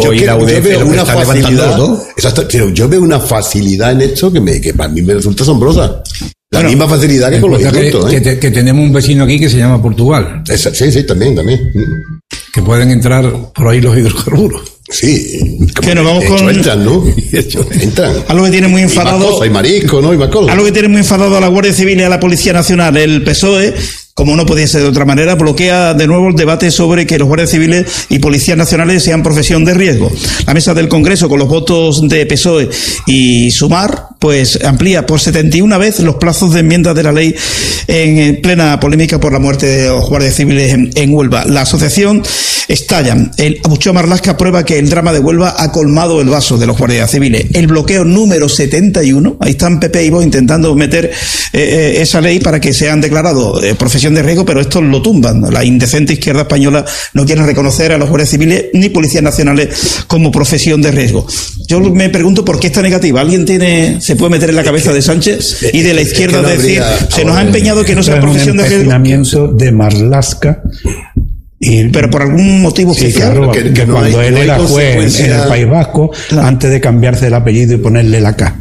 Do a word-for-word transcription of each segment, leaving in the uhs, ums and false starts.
yo, y la U D F veo una está facilidad, todo. Exacto, pero yo veo una facilidad en esto que, me, que para mí me resulta asombrosa. La bueno, misma facilidad que con los indultos, que, ¿eh? que, que tenemos un vecino aquí que se llama Portugal. Esa, sí, sí, también, también. Que pueden entrar por ahí los hidrocarburos. Sí. Que nos vamos hecho, con... entran, ¿no? entran. Algo que tiene muy enfadado... Y más cosas, y marisco, ¿no? Y más cosas. Algo que tiene muy enfadado a la Guardia Civil y a la Policía Nacional. El P S O E, como no podía ser de otra manera, bloquea de nuevo el debate sobre que los guardias civiles y policías nacionales sean profesión de riesgo. La mesa del Congreso, con los votos de P S O E y Sumar, pues amplía por setenta y una vez los plazos de enmienda de la ley en plena polémica por la muerte de los guardias civiles en, en Huelva. La asociación estalla. El abucheo a Marlaska prueba que el drama de Huelva ha colmado el vaso de los guardias civiles. El bloqueo número setenta y uno, ahí están P P y Vox intentando meter eh, esa ley para que sean declarados eh, profesión de riesgo, pero esto lo tumban. La indecente izquierda española no quiere reconocer a los guardias civiles ni policías nacionales como profesión de riesgo. Yo me pregunto por qué está negativa. ¿Alguien tiene, se puede meter en la cabeza de Sánchez y de la izquierda es que no decir, habría, se nos ha empeñado que no sea profesión de riesgo? El de Marlaska. Y, pero por algún motivo sí, especial. claro, que, que cuando hay, él no era juez en el País Vasco, claro, antes de cambiarse el apellido y ponerle la K.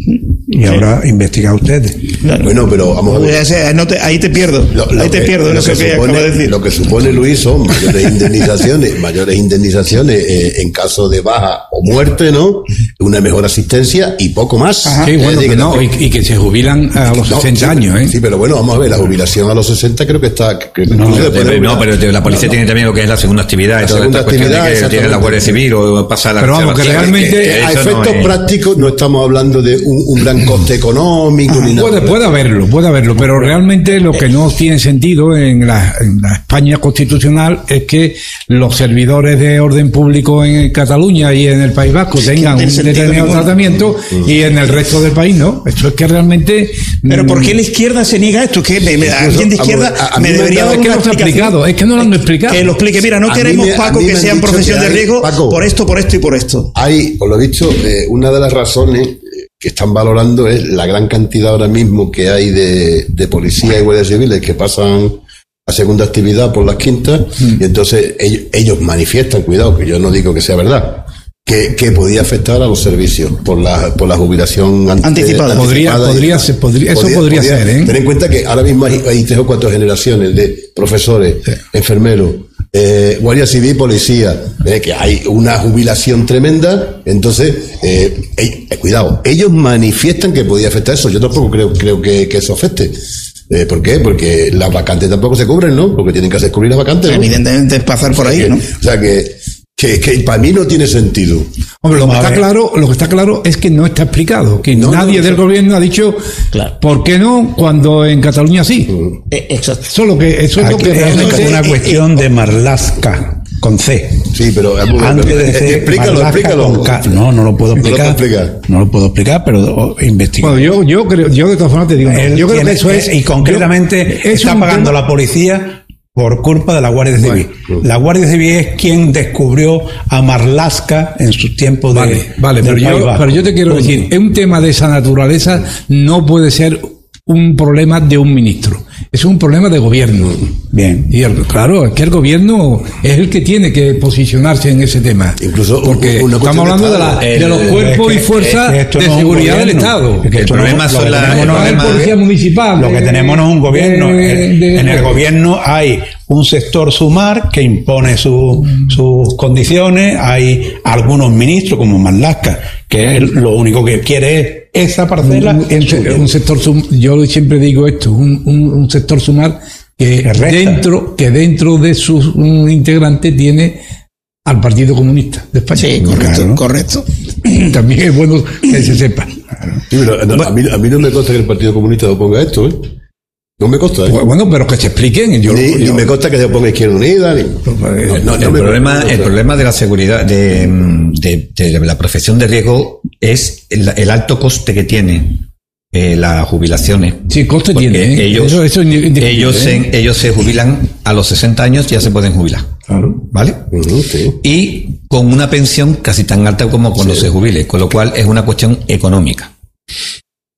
Y sí, ahora investiga ustedes. Claro. Bueno, pero vamos a ver. No te, ahí te pierdo. Lo, lo ahí te que, pierdo en eso que, que supone, acabo de decir. Lo que supone, Luis, son mayores indemnizaciones, mayores indemnizaciones eh, en caso de baja o muerte, ¿no? Una mejor asistencia y poco más. Ajá. Sí, bueno, que no, y, y que se jubilan a los no, sesenta sí, años, ¿eh? Sí, pero bueno, vamos a ver, la jubilación a los sesenta creo que está... Que no, no, de, no, pero de, la policía no, tiene también lo que es la segunda actividad y toda esta cuestión de que tiene la Guardia Civil o pasa la... Pero vamos, que realmente... Que, que a efectos no es... prácticos no estamos hablando de un, un gran coste económico ni nada. Puede, puede haberlo, puede haberlo, pero realmente lo que no tiene sentido en la, en la España constitucional es que los servidores de orden público en Cataluña y en el País Vasco tengan un determinado tratamiento y en el resto del país no. Esto es que realmente... Pero ¿por qué la izquierda se niega a esto? ¿Qué? Me, me, alguien de izquierda a, a me debería dar una explicación. Es que no lo han explicado. Que lo explique. Mira, no queremos, me, Paco, que sean profesión de riesgo Paco, por esto, por esto y por esto. Hay, por lo visto, eh, una de las razones que están valorando es la gran cantidad ahora mismo que hay de, de policía y guardias civiles que pasan a segunda actividad por las quintas, mm. y entonces ellos, ellos manifiestan, cuidado, que yo no digo que sea verdad, que, que podía afectar a los servicios por la, por la jubilación ante, anticipada. Podría, anticipada podría, ser, podría, eso podría, podría ser, ¿eh? Ten en cuenta que ahora mismo hay, hay tres o cuatro generaciones de profesores, sí, enfermeros, Eh, Guardia Civil, policía, eh, que hay una jubilación tremenda, entonces, eh, eh, cuidado, ellos manifiestan que podía afectar eso. Yo tampoco creo, creo que, que eso afecte. Eh, ¿Por qué? Porque las vacantes tampoco se cubren, ¿no? Porque tienen que hacer cubrir las vacantes, ¿no? Evidentemente es pasar por o sea ahí, que, ¿no? O sea que, que, que para mí no tiene sentido. Hombre, lo que está claro, lo que está claro es que no está explicado, que no, nadie no, del gobierno ha dicho, claro, ¿por qué no? Cuando en Cataluña sí. Eh, exacto. Eso es lo que, eso es lo que realmente es una cuestión de Marlaska con C. Sí, pero antes de ser explícalo, explícalo. Con K. No, no lo puedo explicar. No lo puedo explicar. No lo puedo explicar, pero investigo. Bueno, yo, yo creo, yo de todas formas te digo, Él yo creo tiene, que eso es, y concretamente yo, está pagando tema, la policía por culpa de la Guardia Civil. Bueno, la Guardia Civil es quien descubrió a Marlaska en sus tiempos de... Vale, vale, pero yo, pero yo te quiero decir, es un tema de esa naturaleza, no puede ser un problema de un ministro. Es un problema de gobierno. Bien. Y el, claro, es que el gobierno es el que tiene que posicionarse en ese tema. Incluso porque una estamos hablando de, la, el, de los cuerpos es que, y fuerzas es que de no seguridad del Estado. Es que el problema no, son las no es policía municipal. Lo que de, tenemos no es un gobierno. De, de, en el gobierno hay un sector Sumar que impone su, sus condiciones, hay algunos ministros como Marlaska que él, lo único que quiere es esa parcela. Un, un, un sector, yo siempre digo esto, un, un, un sector Sumar que, que dentro que dentro de sus um, integrantes tiene al Partido Comunista de España. Sí, correcto, claro, correcto. También es bueno que se sepa. Sí, pero no, a, mí, a mí no me consta que el Partido Comunista oponga esto, ¿eh? No me consta, ¿eh? Bueno, pero que se expliquen. Yo, ni, yo, ni me consta que se oponga Izquierda Unida. Ni, no, no, el, no problema, el problema de la seguridad, de, de, de la profesión de riesgo es el, el alto coste que tiene eh, las jubilaciones. Sí, coste porque tiene. ¿eh? Ellos, eso, eso ellos, ¿eh? se, ellos se jubilan a los sesenta años, ya se pueden jubilar. Claro. ¿Vale? Uh-huh, sí. Y con una pensión casi tan alta como cuando sí. se jubile, con lo cual es una cuestión económica.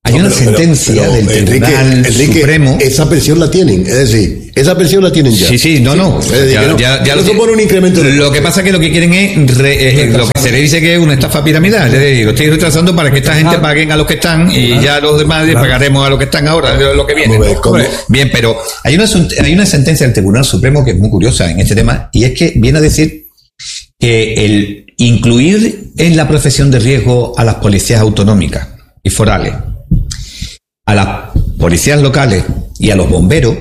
Hay una pero, sentencia pero, pero, del Tribunal Enrique, Enrique, Supremo. Esa pensión la tienen, es decir, esa pensión la tienen ya. Sí, sí, no, no. Es decir, Ya, no, ya, ya no lo que- supone un incremento de Lo que pasa es que lo que quieren es re- eh, lo que se le dice que es una estafa piramidal. Es decir, lo estoy retrasando para que esta gente paguen a los que están y ya los demás les pagaremos a los que están ahora, lo que viene. ¿Cómo ves? ¿Cómo? Bien, pero hay una, sun- hay una sentencia del Tribunal Supremo que es muy curiosa en este tema y es que viene a decir que el incluir en la profesión de riesgo a las policías autonómicas y forales, a las policías locales y a los bomberos,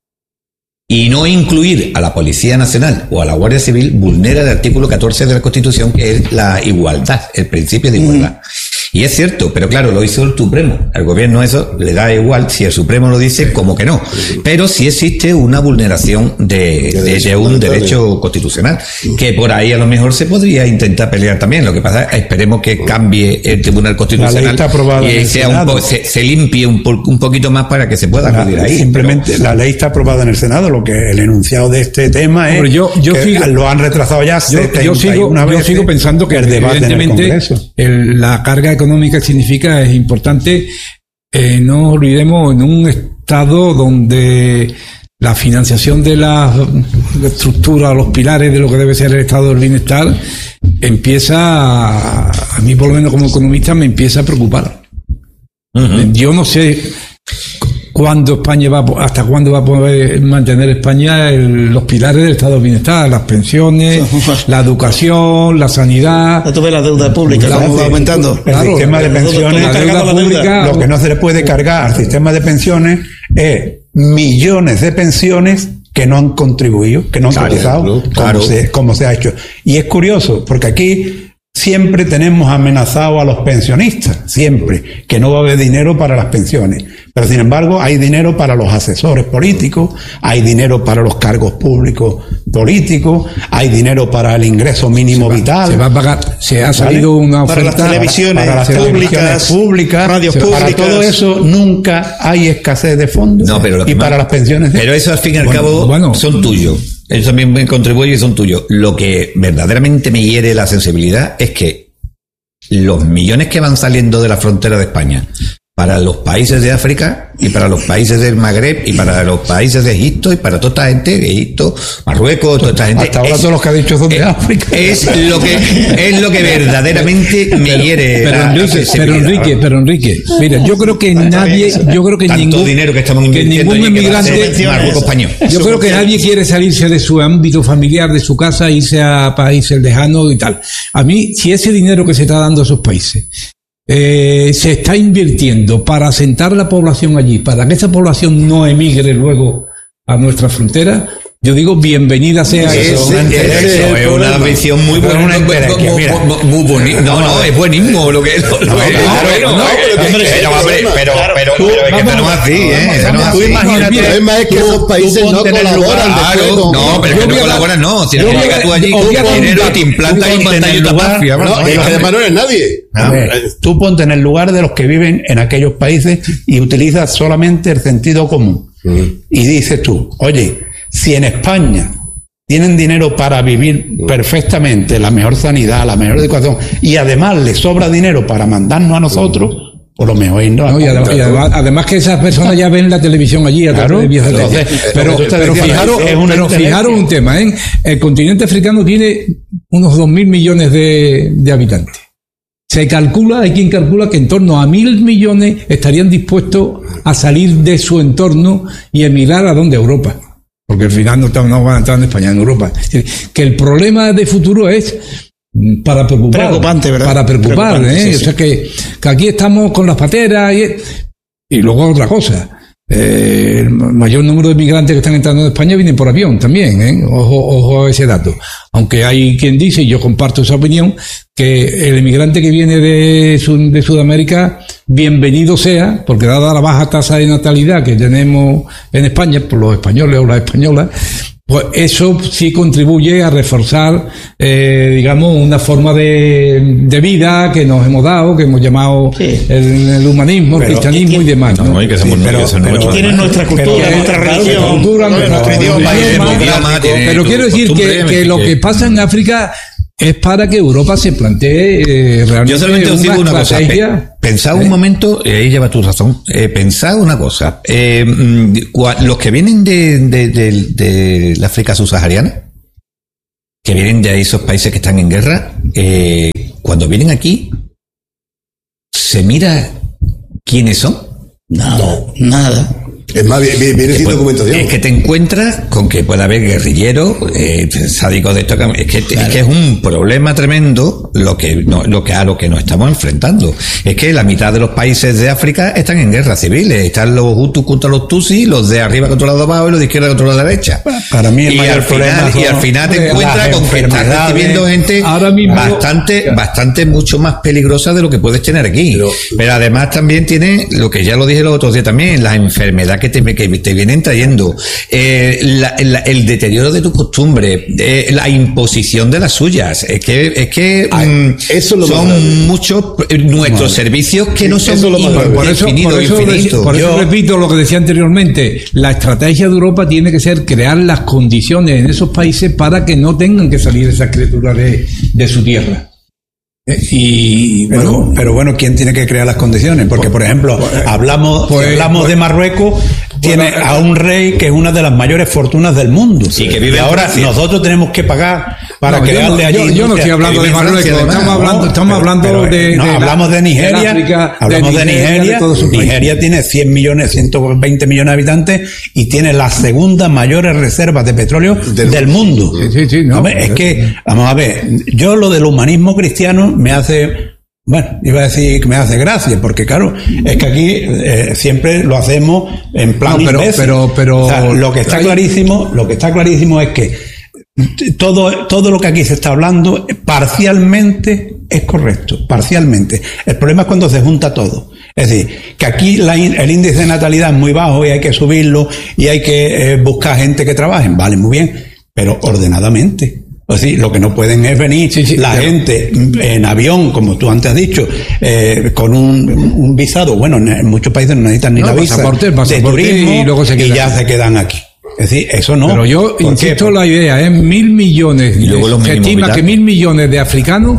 y no incluir a la Policía Nacional o a la Guardia Civil, vulnera el artículo catorce de la Constitución, que es la igualdad, el principio de igualdad. Y es cierto, pero claro, lo hizo el Supremo. Al gobierno eso le da igual, si el Supremo lo dice, como que no. Pero sí existe una vulneración de, de, de un derecho constitucional, que por ahí a lo mejor se podría intentar pelear también. Lo que pasa es que esperemos que cambie el Tribunal Constitucional La ley está aprobada en y el sea un Senado. po- se, se limpie un, po- un poquito más para que se pueda acudir ahí. Simplemente Pero- la ley está aprobada en el Senado, lo que el enunciado de este tema es Hombre, yo- yo que sigo- lo han retrasado ya Yo, setenta y yo sigo, una yo veces sigo pensando que el debate en el evidentemente Congreso. el- la carga económica que significa es importante. Eh, no olvidemos, en un estado donde la financiación de la estructura, los pilares de lo que debe ser el estado del bienestar, empieza, a, a mí por lo menos como economista, me empieza a preocupar. Ujú. Yo no sé cuándo España va, a po- hasta cuándo va a poder mantener España el- los pilares del estado del bienestar, las pensiones, la educación, la sanidad. Ya tuve la deuda pública, Claro, cómo va sí. aumentando. El Claro, sistema de la deuda- pensiones, la deuda cargado la deuda. pública- lo que no se le puede cargar al sistema de pensiones es millones de pensiones que no han contribuido, que no han Claro, cotizado, claro. como, se, como se ha hecho. Y es curioso, porque aquí siempre tenemos amenazado a los pensionistas, siempre, que no va a haber dinero para las pensiones. Pero sin embargo, hay dinero para los asesores políticos, hay dinero para los cargos públicos políticos, hay dinero para el ingreso mínimo vital. Se va a pagar, se ha salido una Para las oferta televisiones para las públicas, televisiones públicas, radios para públicas. todo eso nunca hay escasez de fondos. No, pero lo que y más- para las pensiones. Pero eso al fin y al Bueno, cabo bueno. son tuyos. Ellos también me contribuyen y son tuyos. Lo que verdaderamente me hiere la sensibilidad es que los millones que van saliendo de la frontera de España para los países de África y para los países del Magreb y para los países de Egipto y para toda esta gente, Egipto, Marruecos, toda esta gente. Hasta ahora es- todos los que ha dicho son de eh, África. Es lo que es lo que verdaderamente me hiere. Pero la- la Enrique, pero sensibilidad. Enrique, pero Enrique, mira, yo creo que nadie, yo creo que Tanto ningún, dinero que estamos que invirtiendo ningún allí que va a ser inmigrante, Marruecos español. yo creo que nadie quiere salirse de su ámbito familiar, de su casa, irse a países lejanos y tal. A mí, si ese dinero que se está dando a esos países eh, se está invirtiendo para asentar la población allí, para que esa población no emigre luego a nuestra frontera, yo digo bienvenida sea Ese- eso. ese es una visión muy Pero buena. una entelequia, muy- mira. muy- muy bonito. No, no, es buenísimo lo que lo, lo- claro, bueno, no, pero que- hombre, pero, hombre, pero, pero, pero es que esto no es así, ¿eh? Esto no es Tú así. imagínate, El problema es que esos países tú no ponte en el colaboran lugar- después Claro, con- no, pero es que Yo no voy a dar- colaboran, no. Si yo no voy a llegas dar- tú allí os voy con a dar un dinero y dato, te implantas tú en ponte en pantalla el una lugar- mafia. No, vamos. es que además no eres nadie. A ver, tú ponte en el lugar de los que viven en aquellos países y utilizas solamente el sentido común. Y dices tú, oye, si en España tienen dinero para vivir perfectamente, la mejor sanidad, la mejor educación, y además les sobra dinero para mandarnos a nosotros, por lo mejor irnos a No, y además, y además- además que esas personas ya ven la televisión allí a través Claro, de vías de entonces, televisión. lo pero, que usted pero decía, fijaros, es una pero entelequia. fijaros un tema, ¿eh? El continente africano tiene unos dos mil millones de, de habitantes. Se calcula, hay quien calcula que en torno a mil millones estarían dispuestos a salir de su entorno y emigrar a donde, Europa. Porque al final no, están- no van a estar en España, en Europa. Es decir, que el problema de futuro es mm, para preocupar. Preocupante, ¿verdad? Para preocupar, Preocupante, ¿eh? sí, O sea que, que aquí estamos con las pateras y, y luego otra cosa. Eh, el mayor número de migrantes que están entrando en España vienen por avión también, ¿eh? Ojo, ojo a ese dato. Aunque hay quien dice, y yo comparto esa opinión, que el inmigrante que viene de, Sud- de Sudamérica, bienvenido sea, porque dada la baja tasa de natalidad que tenemos en España, por los españoles o las españolas, pues eso sí contribuye a reforzar, eh, digamos, una forma de, de vida que nos hemos dado, que hemos llamado Sí. el, el humanismo, el Pero- cristianismo y demás, ¿no? No, y que somos Sí, pero- que somos pero- nuestros Tienen hermanos. nuestra cultura, Pero- nuestra Claro, religión, cultura, ¿no? nuestra- nuestro idioma. nuestro Tiene idioma. idioma, tiene Pero tu quiero decir costumbre, que, que lo que pasa en África es para que Europa se plantee eh, realmente Yo solamente os digo una una cosa, estrategia. pe- pensad un momento, eh, ahí lleva tu razón, eh, pensad una cosa, eh, cua, los que vienen de, de, de, de la África subsahariana, que vienen de esos países que están en guerra, eh, cuando vienen aquí, ¿se mira quiénes son? Nada, no. nada. Es más, viene, viene sin pues, documentación. Es que te encuentras con que puede haber guerrilleros, eh, sádicos de esto. Es que, claro. es que es un problema tremendo lo que, no, lo que a lo que nos estamos enfrentando. Es que la mitad de los países de África están en guerras civiles. Están los Hutus contra los Tutsis, los de arriba contra los de abajo y los de izquierda contra la derecha. Para mí el y, mayor al problema final, y al final te encuentras con que estás recibiendo gente bastante, bastante mucho más peligrosa de lo que puedes tener aquí. Pero, pero además también tiene, lo que ya lo dije los otros días también, las enfermedades que te, que te vienen trayendo, eh, la, la, el deterioro de tus costumbres, eh, la imposición de las suyas. Es que, es que Ay, mm, eso lo son muchos eh, nuestros vale. servicios que sí, no son lo in, por eso, por eso, infinitos. Por eso Yo, repito lo que decía anteriormente, la estrategia de Europa tiene que ser crear las condiciones en esos países para que no tengan que salir esas criaturas de, de su tierra. Y pero bueno, pero bueno, ¿quién tiene que crear las condiciones? Porque, por ejemplo, hablamos, pues, hablamos pues, de Marruecos, tiene bueno, a un rey que es una de las mayores fortunas del mundo. Y que vive y ahora nosotros tenemos que pagar para no, crearle yo, allí. Yo, yo no estoy hablando de Marruecos, estamos no, hablando, estamos pero, hablando pero, de, no, de hablamos de Nigeria, de África, hablamos de Nigeria. De Nigeria, Nigeria tiene cien millones, ciento veinte millones de habitantes y tiene las segundas mayores reservas de petróleo del, del mundo. Sí, sí, sí, no, ver, es que, vamos a ver, yo lo del humanismo cristiano me hace... Bueno, iba a decir que me hace gracia, porque claro, es que aquí eh, siempre lo hacemos en plan no, pero, pero, pero o sea, lo que está clarísimo, lo que está clarísimo es que todo, todo lo que aquí se está hablando parcialmente es correcto, parcialmente. El problema es cuando se junta todo. Es decir, que aquí la, el índice de natalidad es muy bajo y hay que subirlo y hay que eh, buscar gente que trabaje. Vale, muy bien, pero ordenadamente. O sea, lo que no pueden es venir sí, sí, la claro. gente en avión, como tú antes has dicho, eh, con un, un visado. Bueno, en muchos países no necesitan ni no, la visa pasaporte, pasaporte de turismo y, luego se y ya aquí. se quedan aquí. Es decir, eso no. Pero yo insisto la idea, es ¿eh? mil millones, y luego se estima que mil millones de africanos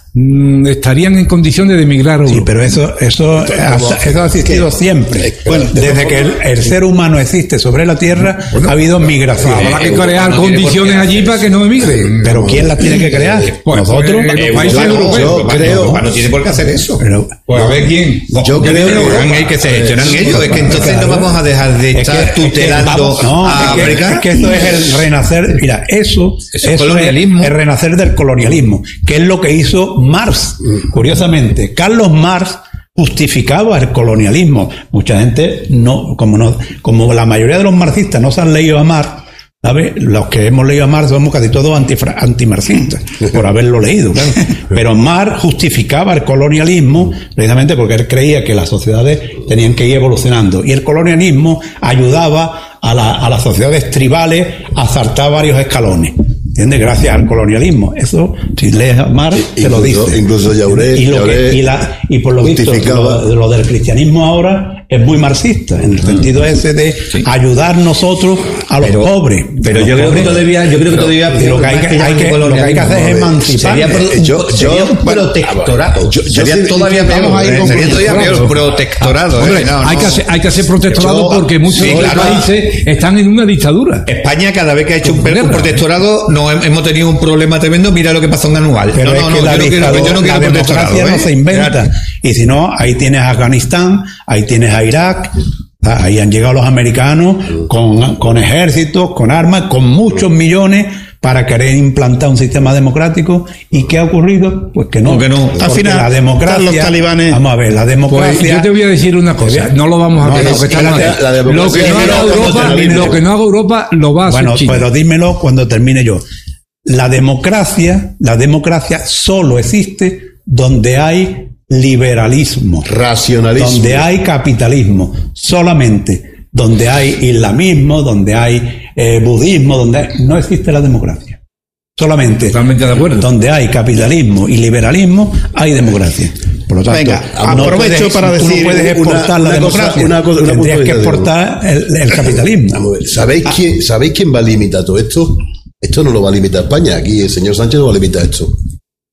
mm, estarían en condiciones de emigrar a Europa. Sí, pero eso, eso, ha, eso ha existido siempre. Bueno, desde que el, el ser humano existe sobre la Tierra, bueno, ha habido migración. Habrá que crear no condiciones allí para que no emigren. Pero ¿quién las tiene que crear? Pues, nosotros. Pues, los países yo, europeos. Yo creo. No tiene por qué hacer eso. Pero, pues a ver quién. Yo creo que, que se gestionan eh, ellos. Es que entonces no vamos a dejar de estar es que, tutelando es que vamos, no, a África. Es que eso es el renacer. Mira, eso, eso, eso colonialismo. Es el renacer del colonialismo, que es lo que hizo Marx. Curiosamente, Carlos Marx justificaba el colonialismo. Mucha gente no, como no, como la mayoría de los marxistas no se han leído a Marx, ¿sabes? Los que hemos leído a Marx somos casi todos antimarxistas, por haberlo leído, claro. Pero Marx justificaba el colonialismo precisamente porque él creía que las sociedades tenían que ir evolucionando y el colonialismo ayudaba a, la, a las sociedades tribales a saltar varios escalones. ¿Entiendes? Gracias al colonialismo. Eso, si lees a Marx, te incluso, lo dice. Incluso Jauré, y, lo que, y, la, y por lo visto, lo, lo del cristianismo ahora es muy marxista, en el sentido ese de sí. ayudar nosotros a los pero, pobres. Pero los yo creo pobres, que todavía, yo creo que todavía lo que hay que, hay que, lo que hay que hacer es emancipar. Sería, pro, yo, sería yo, un protectorado. Yo, yo sería yo todavía peor. Sería, sería todavía peor protectorado. Hombre, eh, no, hay, no. Que hacer, hay que hacer protectorado yo, porque muchos sí, claro. países están en una dictadura. España, cada vez que ha hecho un, un protectorado, no hemos tenido un problema tremendo. Mira lo que pasó en Anual. Pero no, es no, que no, la, yo no quiero, yo no quiero la democracia no se inventa. Y si no, ahí tienes a Afganistán, ahí tienes a Irak. Ahí han llegado los americanos con, con ejércitos, con armas, con muchos millones para querer implantar un sistema democrático. ¿Y qué ha ocurrido? Pues que no. Que no. Al final, la democracia. Los talibanes. Vamos a ver, la democracia. Pues yo te voy a decir una cosa. No lo vamos a no, ver. No, lo, que espérate, lo, que no haga Europa, lo que no haga Europa lo va a hacer Bueno, China. Pero dímelo cuando termine yo. La democracia, la democracia solo existe donde hay liberalismo, racionalismo, donde hay capitalismo, solamente donde hay islamismo, donde hay eh, budismo, donde hay, no existe la democracia. Solamente Totalmente de acuerdo. Donde hay capitalismo y liberalismo hay democracia. Por lo tanto, venga, no aprovecho puedes, para decir tú no puedes exportar una, la una democracia, cosa, una cosa, una tendrías que exportar el, el capitalismo. Vamos a ver, ¿sabéis, ah. quién, ¿Sabéis quién va a limitar todo esto? Esto no lo va a limitar España. Aquí el señor Sánchez no va a limitar esto.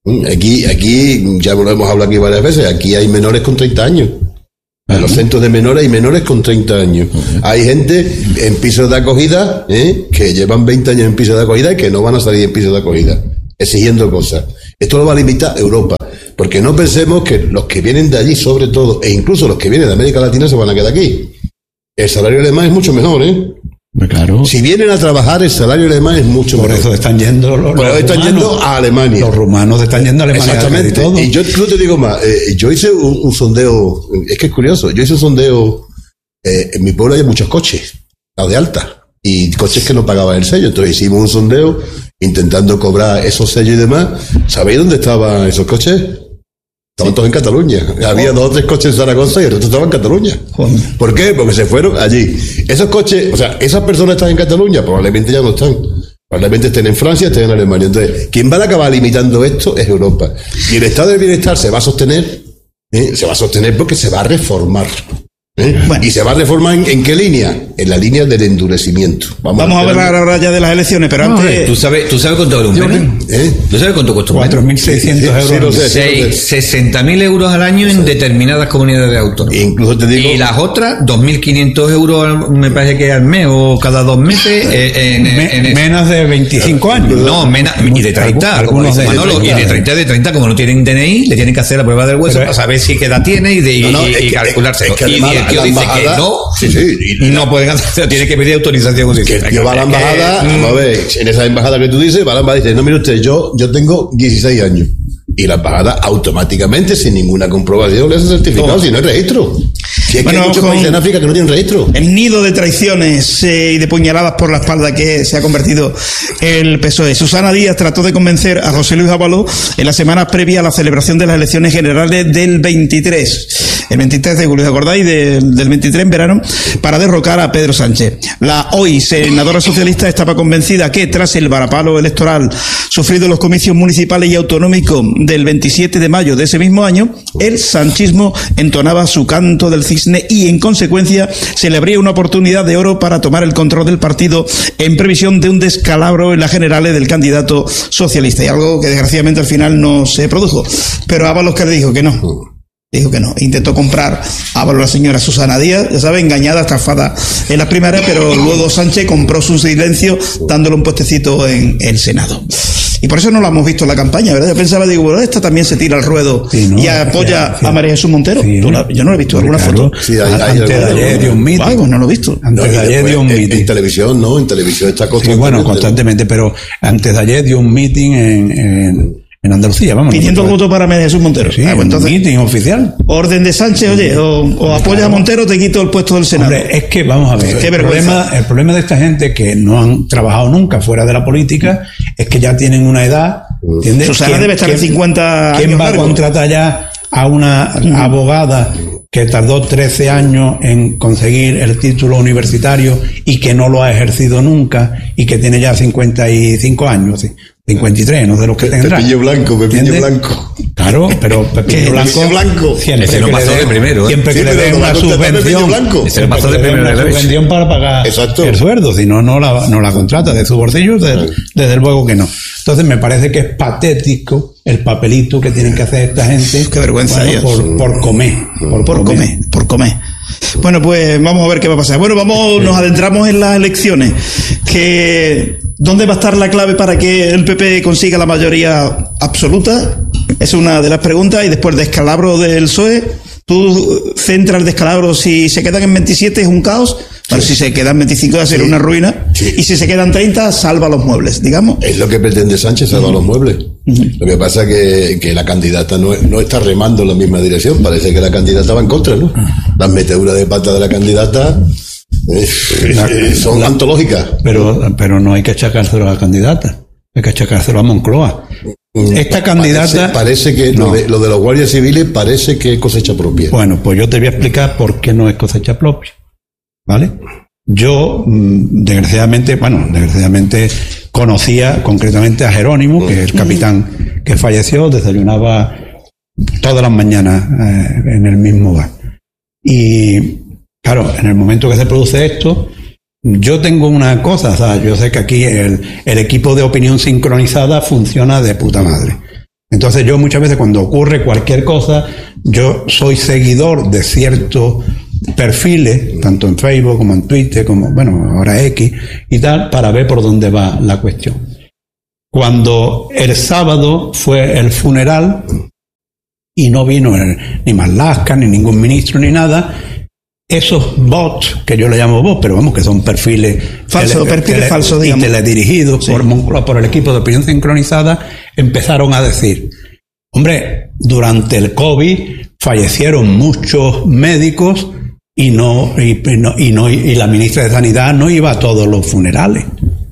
Aquí, aquí, ya lo hemos hablado aquí varias veces, aquí hay menores con treinta años. En los centros de menores hay menores con treinta años. Hay gente en pisos de acogida, ¿eh? que llevan veinte años en pisos de acogida y que no van a salir en pisos de acogida, exigiendo cosas. Esto lo va a limitar Europa, porque no pensemos que los que vienen de allí, sobre todo, e incluso los que vienen de América Latina, se van a quedar aquí. El salario alemán es mucho mejor, ¿eh? Claro. Si vienen a trabajar, el salario alemán es mucho Por mejor. eso están yendo los, Por eso los están rumanos. yendo a Alemania. Los rumanos están yendo a Alemania. Exactamente. Y todo. Y yo incluso te digo más, eh, yo hice un, un sondeo, es que es curioso, yo hice un sondeo, eh, en mi pueblo hay muchos coches, los de alta, y coches que no pagaban el sello, entonces hicimos un sondeo intentando cobrar esos sellos y demás. ¿Sabéis dónde estaban esos coches? Estaban todos en Cataluña. Había dos o tres coches en Zaragoza y el resto estaba en Cataluña. ¿Por qué? Porque se fueron allí. Esos coches, o sea, esas personas están en Cataluña, probablemente ya no están. Probablemente estén en Francia, estén en Alemania. Entonces, quien va a acabar limitando esto es Europa. Y el estado del bienestar se va a sostener, ¿eh? se va a sostener porque se va a reformar. ¿Eh? Bueno. ¿Y se va a reformar en, en qué línea? En la línea del endurecimiento. Vamos, Vamos a hablar ahora ya de las elecciones, pero no, antes... ¿Tú sabes, ¿Tú sabes cuánto vale un pene? ¿Eh? ¿Tú sabes cuánto cuesta un pene? cuatro mil seiscientos euros. Sí, no sé, sí, no sé. sesenta mil euros al año en determinadas comunidades autónomas. Incluso te digo... Y las otras, dos mil quinientos euros, me parece que al mes o cada dos meses. Eh, en, Me, en, en menos de veinticinco años. No, menos, y de treinta. Algunos de Manolo, treinta. y de treinta, de treinta, como no tienen D N I, le tienen que hacer la prueba del hueso Pero, para saber si qué edad tiene y, de, y, no, no, y, es y que- calcularse. es que y además el tío la dice embajada- que no, Sí, sí, y- no pueden hacer, tiene que pedir autorización. Que el tío va a la embajada, Eh, vamos a ver, en esa embajada que tú dices, va a la embajada y dice, no, mire usted, yo, yo tengo dieciséis años. Y la embajada automáticamente, sin ninguna comprobación, le hace certificado, Toma. si no hay registro. Si es Bueno, que hay muchos con- países en África que no tienen registro. El nido de traiciones eh, y de puñaladas por la espalda que se ha convertido el P S O E. Susana Díaz trató de convencer a José Luis Ábalos en las semanas previas a la celebración de las elecciones generales del veintitrés. El veintitrés de julio, ¿os acordáis? Del, del veintitrés en verano, para derrocar a Pedro Sánchez. La hoy senadora socialista estaba convencida que tras el varapalo electoral sufrido en los comicios municipales y autonómicos del veintisiete de mayo de ese mismo año, el sanchismo entonaba su canto del cisne y en consecuencia se le abría una oportunidad de oro para tomar el control del partido en previsión de un descalabro en las generales del candidato socialista, y algo que desgraciadamente al final no se produjo. Pero Ábalos, que le dijo que no. Dijo que no. Intentó comprar a la señora Susana Díaz, ya sabe, engañada, estafada en las primarias, pero luego Sánchez compró su silencio dándole un puestecito en el Senado. Y por eso no lo hemos visto en la campaña, ¿verdad? Yo pensaba, digo, bueno, esta también se tira al ruedo Sí, ¿no? y apoya Sí, sí. a María Jesús Montero. Sí, ¿Tú la- yo no la he visto, ¿alguna claro. foto? Sí, hay- hay Antes de alguna- ayer dio un meeting. Ay, pues no lo he visto. Antes de Y ayer después, dio un en, meeting. en televisión, ¿no? En televisión está Sí, constantemente. bueno, constantemente, pero antes de ayer dio un meeting en, en, en Andalucía, vamos. Pidiendo el no voto para María Jesús Montero. Sí, Ah, pues entonces, un meeting oficial. orden de Sánchez, oye, o, o apoyas a Montero o te quito el puesto del Senado. Hombre, es que vamos a ver, Qué el vergüenza. problema, el problema de esta gente que no han trabajado nunca fuera de la política es que ya tienen una edad, ¿entiendes? Susana ¿Quién- debe estar en quién- cincuenta ¿Quién años va a largos? contratar ya a una abogada que tardó trece años en conseguir el título universitario y que no lo ha ejercido nunca y que tiene ya cincuenta y cinco años, sí, cincuenta y tres, no de los que tendrá? Pepillo Blanco, Pepillo ¿Entiendes? Blanco. Claro, pero Pepillo ¿Qué? Blanco, Pepillo Blanco. siempre Ese no que le pasó de den- primero, ¿eh? siempre que Sí, le pero den no una va a contratar a Pepillo subvención, Blanco. Ese no pasó siempre de que le den primero una de vez. subvención para pagar Exacto. el sueldo, si no, no la, no la contrata de su bolsillo, de- desde luego que no. Entonces me parece que es patético el papelito que tienen que hacer esta gente. Qué vergüenza, bueno, Dios. por, por comer. Por, Por comer, por comer. Bueno, pues vamos a ver qué va a pasar. Bueno, vamos, nos adentramos en las elecciones. Que, ¿dónde va a estar la clave para que el P P consiga la mayoría absoluta? Es una de las preguntas. Y después, descalabro del P S O E. Tú centras el descalabro, si se quedan en veintisiete es un caos. Bueno, si se quedan veinticinco va a ser Sí. una ruina. Sí. Y si se quedan treinta, salva los muebles, digamos. Es lo que pretende Sánchez, salvar los muebles. Lo que pasa es que, que la candidata no, no está remando en la misma dirección. Parece que la candidata va en contra, ¿no? Las meteduras de pata de la candidata eh, eh, son antológicas. Pero, pero no hay que achacárselo a la candidata, hay que achacárselo a Moncloa. Esta candidata... Parece, parece que No. lo, de, lo de los guardias civiles parece que es cosecha propia. Bueno, pues yo te voy a explicar por qué no es cosecha propia. ¿Vale? Yo, mm, desgraciadamente, bueno, desgraciadamente conocía concretamente a Jerónimo, que es el capitán que falleció, desayunaba todas las mañanas eh, en el mismo bar. Y, claro, en el momento que se produce esto, yo tengo una cosa, o sea, yo sé que aquí el, el equipo de opinión sincronizada funciona de puta madre. Entonces yo muchas veces cuando ocurre cualquier cosa, yo soy seguidor de ciertos perfiles, tanto en Facebook como en Twitter, como, bueno, ahora X y tal, para ver por dónde va la cuestión. Cuando el sábado fue el funeral y no vino el, ni Marlaska, ni ningún ministro, ni nada, esos bots, que yo le llamo bots, pero vamos, que son perfiles falsos, perfiles falsos, y teledirigidos sí. por Moncloa, por el equipo de opinión sincronizada, empezaron a decir, hombre, durante el COVID fallecieron muchos médicos y no y, y no y no y la ministra de Sanidad no iba a todos los funerales.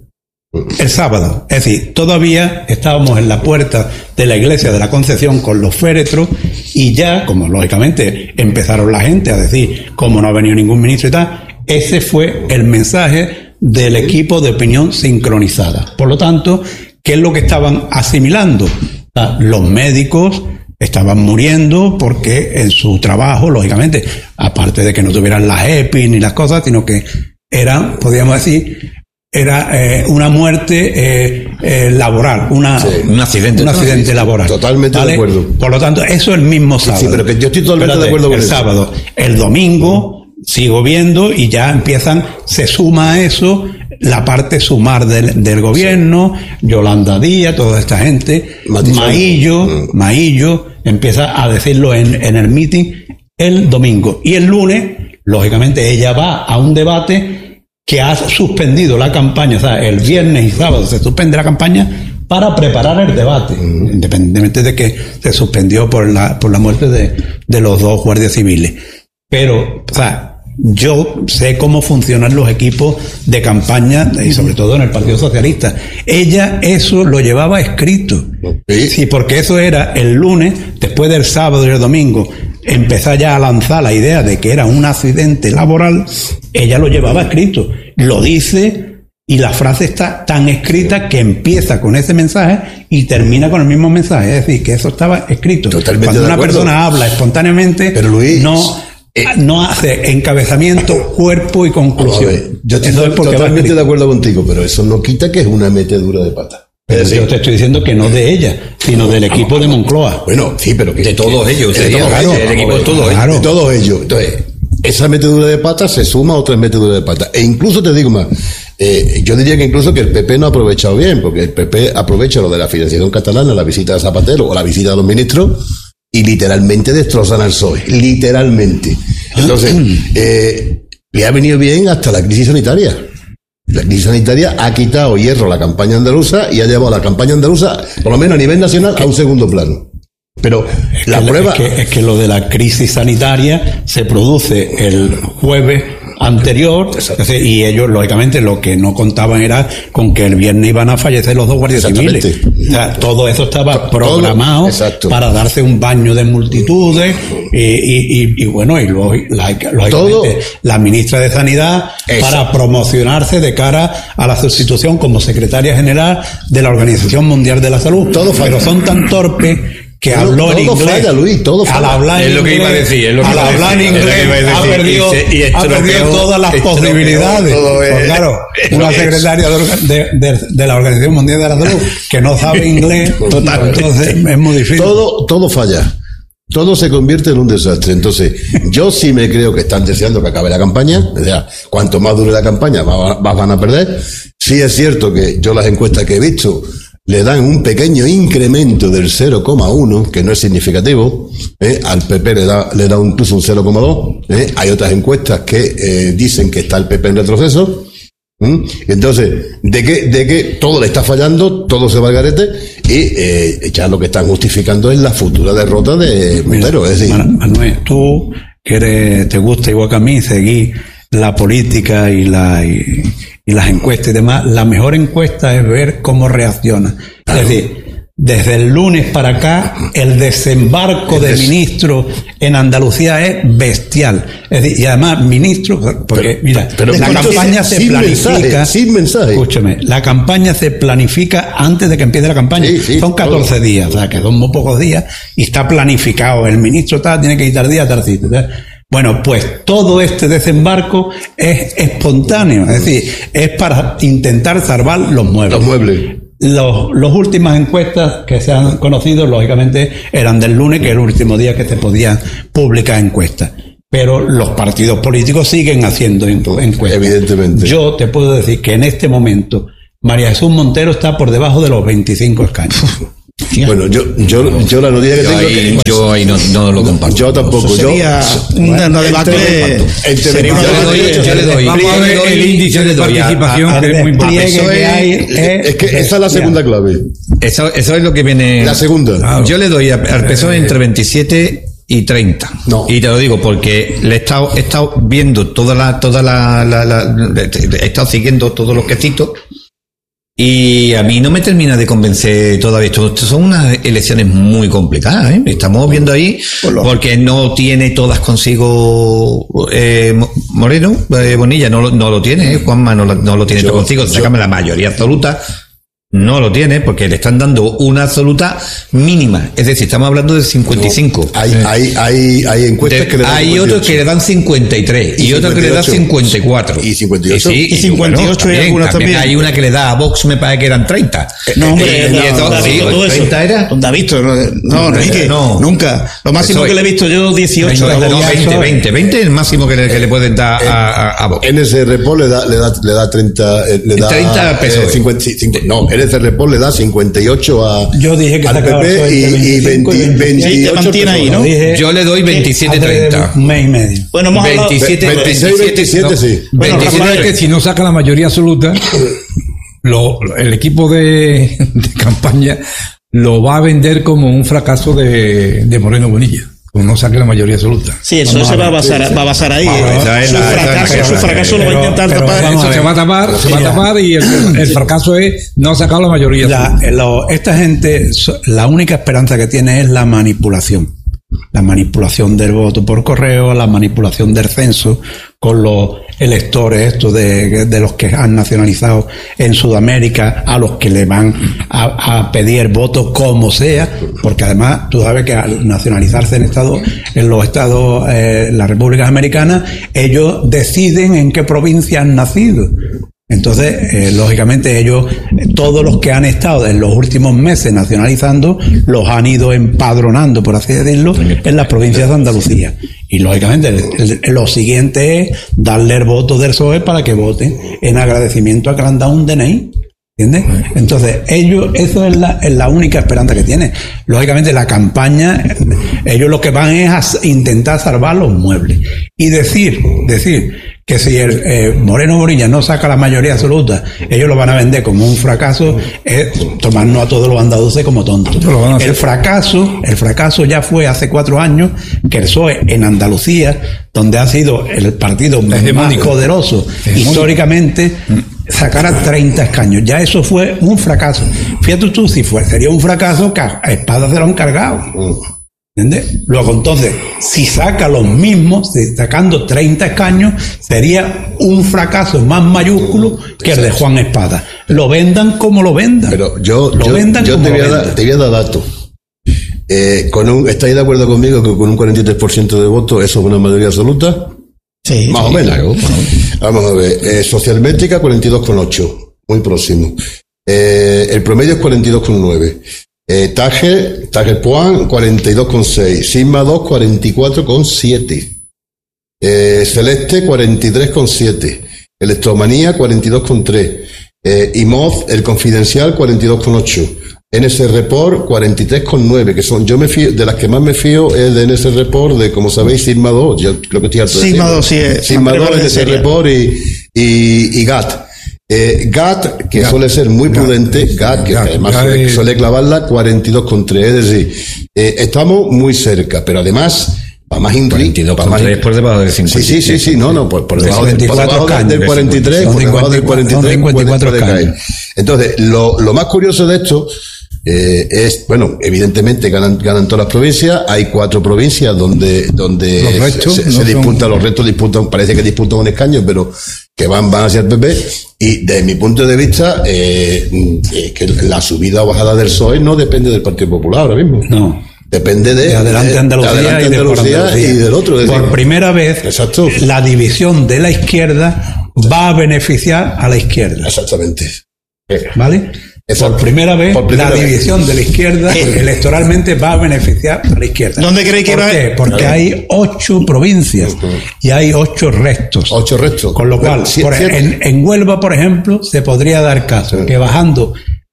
El sábado, es decir, todavía estábamos en la puerta de la iglesia de la Concepción con los féretros y ya, como lógicamente empezaron la gente a decir, como no ha venido ningún ministro y tal, ese fue el mensaje del equipo de opinión sincronizada. Por lo tanto, ¿qué es lo que estaban asimilando? Los médicos estaban muriendo porque en su trabajo, lógicamente, aparte de que no tuvieran las E P I ni las cosas, sino que eran, podríamos decir, era eh, una muerte eh, eh, laboral, una, sí, un accidente, un accidente laboral. Totalmente ¿vale? de acuerdo. Por lo tanto, eso el mismo sábado. Sí, sí, pero que yo estoy totalmente Espérate, de acuerdo con el eso. sábado. El domingo uh-huh. sigo viendo y ya empiezan, se suma a eso la parte sumar del, del gobierno, sí. Yolanda Díaz, toda esta gente, Matizón. Maillo, uh-huh. Maillo, empieza a decirlo en, en el meeting el domingo. Y el lunes, lógicamente, ella va a un debate que ha suspendido la campaña, o sea, el viernes y sábado se suspende la campaña para preparar el debate, mm. independientemente de que se suspendió por la por la muerte de, de los dos guardias civiles. Pero, o sea, yo sé cómo funcionan los equipos de campaña, y sobre todo en el Partido Socialista. Ella eso lo llevaba escrito. Sí, sí porque eso era el lunes, después del sábado y el domingo, empezar ya a lanzar la idea de que era un accidente laboral, ella lo llevaba escrito, lo dice y la frase está tan escrita que empieza con ese mensaje y termina con el mismo mensaje, es decir, que eso estaba escrito. Totalmente Cuando una de acuerdo. persona habla espontáneamente, pero Luis, no, eh, no hace encabezamiento, cuerpo y conclusión. Ver, yo estoy Eso es totalmente de acuerdo contigo, pero eso no quita que es una metedura de pata. Pero yo te estoy diciendo que no de ella, sino del equipo de Moncloa. Bueno, sí, pero que de todos que, ellos. De sería, todos claro, ellos. El equipo de todos claro. ellos. De todos ellos. Entonces, esa metedura de pata se suma a otras meteduras de pata. E incluso te digo más, eh, yo diría que incluso que el P P no ha aprovechado bien, porque el P P aprovecha lo de la financiación catalana, la visita de Zapatero o la visita de los ministros, y literalmente destrozan al P S O E. Literalmente. Entonces, eh, le ha venido bien hasta la crisis sanitaria. La crisis sanitaria ha quitado hierro a la campaña andaluza y ha llevado a la campaña andaluza, por lo menos a nivel nacional, a un segundo plano. Pero es la que, prueba... Es que, es que lo de la crisis sanitaria se produce el jueves anterior, es decir, y ellos, lógicamente, lo que no contaban era con que el viernes iban a fallecer los dos guardias civiles. O sea, todo eso estaba programado todo, para darse un baño de multitudes y, y, y, y bueno, y luego, lógicamente, todo, la ministra de Sanidad eso. Para promocionarse de cara a la sustitución como secretaria general de la Organización Mundial de la Salud. Todo Pero son tan torpes que todo, habló en inglés. Falla, Luis, todo falla. Al hablar es lo que inglés, iba a decir. Es lo que al hablar en inglés, ha perdido, y se, y ha perdido todas las posibilidades. Pues claro, una secretaria de, de, de la Organización Mundial de la Salud que no sabe inglés, entonces es muy difícil. Todo, todo falla. Todo se convierte en un desastre. Entonces, yo sí me creo que están deseando que acabe la campaña. O sea, cuanto más dure la campaña, más, más van a perder. Sí es cierto que yo las encuestas que he visto le dan un pequeño incremento del cero coma uno, que no es significativo, ¿eh? Al P P le da, le da incluso un cero coma dos, ¿eh? Hay otras encuestas que eh, dicen que está el P P en retroceso. ¿Mm? Entonces, de que, de que todo le está fallando, todo se va al garete, y eh, ya lo que están justificando es la futura derrota de Montero. Es decir, Manuel, tú que eres, te gusta igual que a mí seguir la política y la y, y las encuestas y demás, la mejor encuesta es ver cómo reacciona. Claro. Es decir, desde el lunes para acá, el desembarco el des... de ministros en Andalucía es bestial. Es decir, y además, ministros, porque pero, mira, pero la campaña se sin planifica. Mensaje, sin mensaje. Escúchame, la campaña se planifica antes de que empiece la campaña. Sí, sí, son catorce todo. días, o sea, que son muy pocos días, y está planificado. El ministro tal, tiene que quitar días, tal sitio. Bueno, pues todo este desembarco es espontáneo, es decir, es para intentar salvar los muebles. Los muebles. Los, los últimas encuestas que se han conocido, lógicamente, eran del lunes, que es el último día que se podían publicar encuestas. Pero los partidos políticos siguen haciendo encuestas. Evidentemente. Yo te puedo decir que en este momento María Jesús Montero está por debajo de los veinticinco escaños. Bueno, yo, yo, yo la noticia que Yo tengo ahí, que... yo ahí no, no lo comparto. Yo tampoco. Eso sería yo, una, una debate. entre- sería una yo le debate- doy, yo le doy. Vamos a ver yo le el doy- índice yo le de doy a- participación, a- que es muy importante. despliegue Eso que es- hay es que esa es la segunda clave. Eso, eso es lo que viene. La segunda. Claro. Yo le doy a- al P S O E entre veintisiete y treinta. No. Y te lo digo porque le he estado, he estado viendo toda la, toda la, la- la- he estado siguiendo todos los quesitos y a mí no me termina de convencer todavía. Esto, esto son unas elecciones muy complicadas, ¿eh? Estamos viendo ahí porque no tiene todas consigo eh, Mo- Moreno, eh, Bonilla no lo, no lo tiene, ¿eh? Juanma no lo, no lo tiene Yo- todo consigo, yo- sácame la mayoría absoluta. No lo tiene porque le están dando una absoluta mínima. Es decir, estamos hablando de cincuenta y cinco. Hay, hay, hay, hay encuestas De- que le dan hay otros que le dan cincuenta y tres y, Y otros que le dan cincuenta y cincuenta y cuatro. ocho. Y cincuenta y ocho. sí, Y cincuenta y ocho hay algunas también. Hay una que le da a Vox, me parece que eran treinta. No, hombre, Eh, no, y eso, ¿dónde has sí, visto tú eso? treinta era. ¿Dónde has visto? No, no, Enrique, No. nunca. Lo máximo Eso es. que le he visto yo, dieciocho. No, de no, Vox. veinte, veinte, veinte es el máximo que le, que le pueden dar a, a, a Vox. N S R P O le da, le da, le da treinta, eh, le da treinta al P S O E. eh, cincuenta, cincuenta, no, N S R P O le da cincuenta y ocho a, Yo dije que al sacaba P P el y, y veinticinco y veinte, veintisiete. Ahí te veintiocho mantiene ahí, ¿no? personas. Dije Yo le doy veintisiete treinta. Un mes y medio. Bueno, hemos hablado. veintisiete, veintiséis, veintisiete, sí. Bueno, veintisiete, Rafael, Es que si no saca la mayoría absoluta, lo, el equipo de, de campaña lo va a vender como un fracaso de, de Moreno Bonilla, como no saque la mayoría absoluta. Sí, eso se va a basar, va a basar ahí. Vamos, eh. esa es Su la- esa es la fracaso, que- su fracaso lo va a pero- intentar pero tapar. vamos a Eso se ver. va a tapar, se va a Mira. tapar y el, el fracaso es no sacar la mayoría La- absoluta. lo- esta gente, so- la única esperanza que tiene es la manipulación. La manipulación del voto por correo, la manipulación del censo con los electores estos de, de los que han nacionalizado en Sudamérica, a los que le van a, a pedir votos como sea, porque además tú sabes que al nacionalizarse en Estados, en los estados, eh, las repúblicas americanas, ellos deciden en qué provincia han nacido. Entonces, eh, lógicamente ellos, eh, todos los que han estado en los últimos meses nacionalizando, los han ido empadronando, por así decirlo, en las provincias de Andalucía. Y lógicamente el- el- lo siguiente es darle el voto del P S O E para que voten en agradecimiento a que le han dado un D N I. ¿Entiendes? Entonces, ellos, eso es la, es la única esperanza que tienen. Lógicamente, la campaña, ellos lo que van es a s- intentar salvar los muebles. Y decir, decir que si el eh, Moreno Bonilla no saca la mayoría absoluta, ellos lo van a vender como un fracaso, es tomarnos a todos los andaluces como tontos. Lo van a hacer. El fracaso, el fracaso ya fue hace cuatro años que el P S O E en Andalucía, donde ha sido el partido más Hegemónico. poderoso históricamente, sacara treinta escaños. Ya eso fue un fracaso. Fíjate tú, si fue, sería un fracaso que a Espada se lo han cargado. ¿Entiendes? Luego, entonces, si saca los mismos, si sacando treinta escaños, sería un fracaso más mayúsculo que el de Juan Espada. Lo vendan como lo vendan. Pero yo, lo yo, vendan yo como te, voy lo a dar, vendan. te voy a dar datos. Eh, con un, ¿Estáis de acuerdo conmigo que con un cuarenta y tres por ciento de votos eso es una mayoría absoluta? Sí, Más o menos. Vamos a ver. Eh, Socialmétrica, cuarenta y dos coma ocho. Muy próximo. Eh, el promedio es cuarenta y dos coma nueve. Eh, Taje, Taje Puan, cuarenta y dos coma seis. Sigma dos, cuarenta y cuatro coma siete. Eh, Celeste, cuarenta y tres coma siete. Electromanía, cuarenta y dos coma tres. Eh, I M O D, el confidencial, cuarenta y dos coma ocho. N S Report, cuarenta y tres coma nueve, que son, yo me fío, de las que más me fío es de N S Report, de, como sabéis, Sigma dos, yo creo que estoy harto de Sigma decirlo. dos, sí, es Sigma más dos, prevalencia N S seria. Report y, y, y G A T. Eh, G A T, que Gat. suele ser muy Gat. prudente, G A T, que Gat. además Gat suele, es- suele clavarla cuarenta y dos coma tres, es decir, eh, estamos muy cerca, pero además, para más cuarenta y Ingrid, dos para coma más tres por debajo del Sí, cincuenta. sí, sí, sí, no, no, por, por debajo, del- por debajo del, del cuarenta y tres, Son por debajo del cuarenta y tres, cincuenta y cuatro puede- puede caer. escaños. Entonces, lo, lo más curioso de esto eh, es, bueno, evidentemente ganan, ganan todas las provincias, hay cuatro provincias donde, donde Los restos se, se no son- disputan, los restos disputan, parece que disputan un escaño, pero que van, van hacia el P P, y desde mi punto de vista, eh, eh, que la subida o bajada del P S O E no depende del Partido Popular ahora mismo. No. Depende de, De Adelante de- Andalucía, de Adelante y, de por Andalucía Andalucía. y del otro. es Por decir, primera vez, Exacto. la división de la izquierda va a beneficiar a la izquierda. Exactamente. ¿Vale? Por primera vez, Por primera la vez. división de la izquierda electoralmente va a beneficiar a la izquierda. ¿Dónde cree que ¿Por va? qué? Porque Claro. hay ocho provincias y hay ocho restos. Ocho restos. Con lo Bueno, cual, sí, por- cierto. en, en Huelva, por ejemplo, se podría dar caso que bajando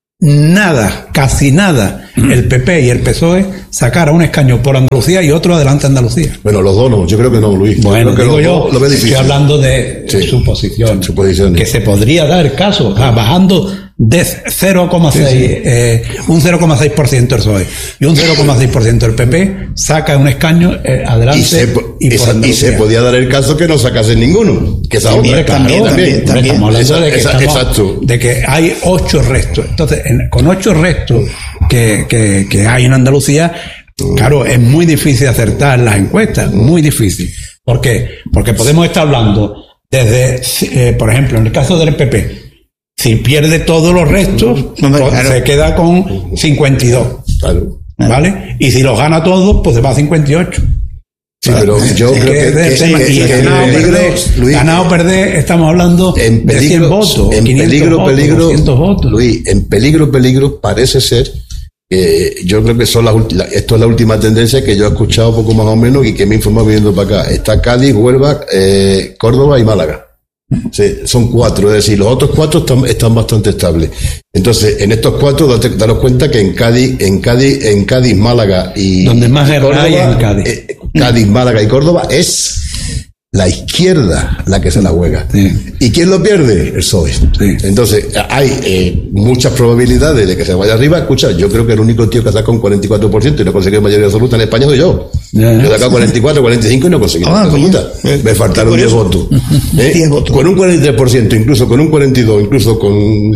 nada, casi nada, el P P y el P S O E sacara un escaño por Andalucía y otro adelante Andalucía. Bueno, los dos no, yo creo que no, Luis. Bueno, creo que digo los yo, dos lo veo estoy difícil. hablando de Sí. suposiciones, Suposiciones. que se podría dar caso, o sea, bajando de cero coma seis, eh, un cero coma seis por ciento el P S O E y un cero coma seis por ciento el P P, saca un escaño eh, adelante Y se, po- y, por esa- y se Andalucía. podía dar el caso que no sacasen ninguno. Que esa También, otra, también, claro, también, también. Estamos hablando Esa- de, que esa- estamos- exacto. de que hay ocho restos. Entonces, en- con ocho restos que, que, que hay en Andalucía, claro, es muy difícil acertar las encuestas, muy difícil. ¿Por qué? Porque podemos estar hablando desde, eh, por ejemplo, en el caso del P P, si pierde todos los restos, Hombre, pues, claro. se queda con cincuenta y dos, Claro. ¿vale? Y si los gana todos, pues se va a cincuenta y ocho. Sí, pero yo Es creo que que, es el que- tema. que- Y que en ganado o peligro, perder, Luis, ganado o perder, estamos hablando en de cien peligro, votos, en quinientos peligro, votos, peligro, doscientos votos. Luis, en peligro, peligro parece ser que yo creo que son las ulti- la- esto es la última tendencia que yo he escuchado poco más o menos y que me he informado viniendo para acá. Está Cádiz, Huelva, eh, Córdoba y Málaga. Sí, son cuatro, es decir, los otros cuatro están, están bastante estables. Entonces, en estos cuatro, date, daros cuenta que en Cádiz, en Cádiz, en Cádiz, Málaga y Donde más y guerra hay es en Cádiz. eh, Cádiz, Málaga y Córdoba es la izquierda la que se la juega. Sí. ¿Y quién lo pierde? El P S O E. Sí. Entonces, hay eh, muchas probabilidades de que se vaya arriba. Escucha, yo creo que el único tío que ha sacado un cuarenta y cuatro por ciento y no ha conseguido mayoría absoluta en España soy yo. Ya, ya. Yo he sacado cuarenta y cuatro, cuarenta y cinco y no he conseguido Ah, mayoría coño. absoluta. Me faltaron Qué diez curioso. votos. ¿Eh? diez votos. Con un cuarenta y tres por ciento, incluso con un cuarenta y dos, incluso con...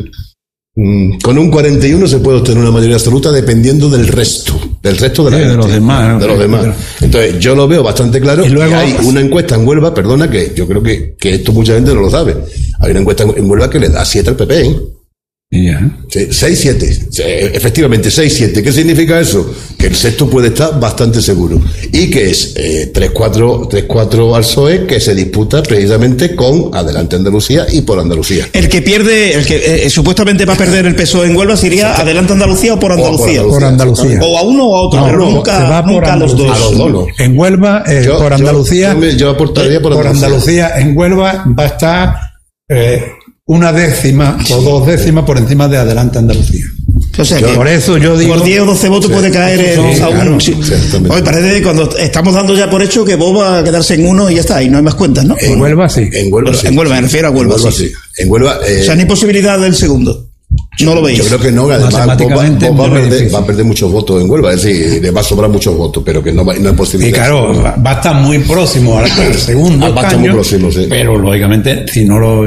mm, Con un cuarenta y uno se puede obtener una mayoría absoluta dependiendo del resto, del resto de la Sí, de gente, los demás, de los ¿no? demás. Entonces, yo lo veo bastante claro. Y Y luego- hay una encuesta en Huelva, perdona, que yo creo que, que esto mucha gente no lo sabe. Hay una encuesta en Huelva que le da siete al P P, ¿eh? Y ya. seis siete, efectivamente seis siete. ¿Qué significa eso? Que el sexto puede estar bastante seguro. Y que es eh, tres cuatro al P S O E, que se disputa precisamente con Adelante Andalucía y por Andalucía. El que pierde, el que eh, supuestamente va a perder el P S O E en Huelva sería Adelante Andalucía o por Andalucía. Por Andalucía. O a uno o a otro, No, pero no, nunca, se va por nunca a los Andalucía. dos. A los dos, no. En Huelva, eh, Yo- por yo- Andalucía, yo me- yo aportaría por Andalucía. Andalucía, en Huelva va a estar eh, una décima o dos décimas por encima de Adelante Andalucía. O sea, que Por eso yo digo... por diez o doce votos puede caer en, sí, a claro, uno. Sí. exactamente. Oye, parece cuando estamos dando ya por hecho que Bob va a quedarse en uno y ya está, y no hay más cuentas, ¿no? En Huelva sí. En Huelva, Bueno, sí. en Huelva, me refiero a Huelva, En Huelva sí. sí. En Huelva, eh, O sea, ni posibilidad del segundo. No lo veis. yo creo que no, además Bob va, Matemáticamente Bob va a muy perder, difícil. va a perder muchos votos en Huelva, es decir, le va a sobrar muchos votos, pero que no, va, no es posible. Y claro, va va a estar muy próximo al al segundo Ah, va a estar muy escaño, próximo, sí. pero lógicamente si no lo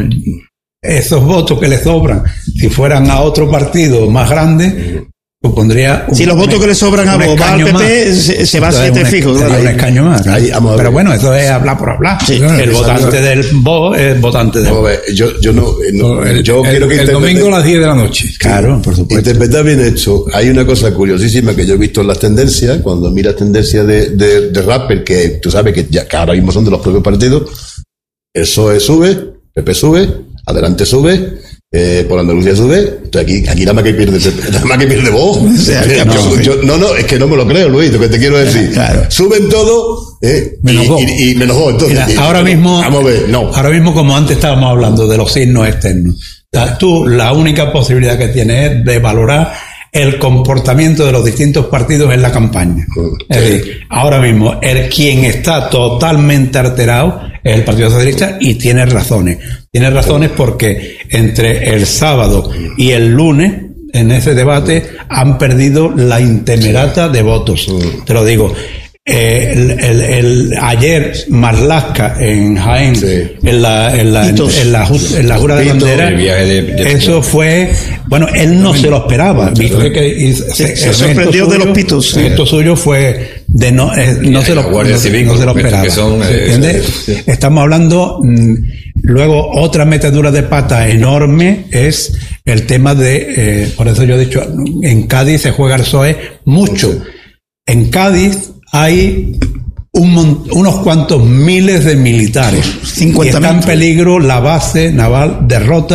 esos votos que le sobran, si fueran a otro partido más grande, supondría un- Si los votos que le sobran a un Bob va al escaño P P, más. se- se va a Entonces, siete un- fijo, sería claro. un escaño más. Ahí, vamos a Pero ver. bueno, eso es hablar por hablar. Sí, el exacto. votante del Bob es votante del Vamos a ver, yo, yo no, eh, no- El, yo el- quiero que el interprete- domingo a las diez de la noche. Claro, por supuesto. Interpretar bien hecho. Hay una cosa curiosísima que yo he visto en las tendencias, cuando miras tendencias de, de, de rapper, que tú sabes que, ya, que ahora mismo son de los propios partidos, el P S O E sube, P P sube, Adelante sube, eh, por Andalucía sube, entonces aquí, aquí nada más que pierde, nada más que pierde vos. sea, Yo- no. yo- no, no, es que no me lo creo, Luis, lo que te quiero decir. Claro. Suben todo, eh, Menos y, vos. y, y menos vos, entonces. Mira, y- ahora mismo, Vamos a ver, no. ahora mismo como antes estábamos hablando de los signos externos, o sea, tú la única posibilidad que tienes es de valorar el comportamiento de los distintos partidos en la campaña. Es decir, ahora mismo el quien está totalmente alterado es el Partido Socialista y tiene razones. Tiene razones porque entre el sábado y el lunes en ese debate han perdido la intemerata de votos. Te lo digo. Eh, el, el, el- ayer Marlaska en Jaén, Sí. en la en la, en, Pitos. en la, ju- en la jura de Pitos, bandera, el viaje de- de- eso fue, bueno, él no se lo esperaba, visto que, que y se, se el gesto sorprendió de los pitos. El gesto suyo fue de no, eh, no Y se lo, la Guardia no, Civil, no se lo que esperaba. son, eh, ¿Entiendes? sí. Estamos hablando, mm, luego otra metedura de pata enorme es el tema de, eh, por eso yo he dicho, en Cádiz se juega el P S O E mucho. En Cádiz hay un mon- unos cuantos miles de militares. cincuenta y está en mil. peligro la base naval de Rota,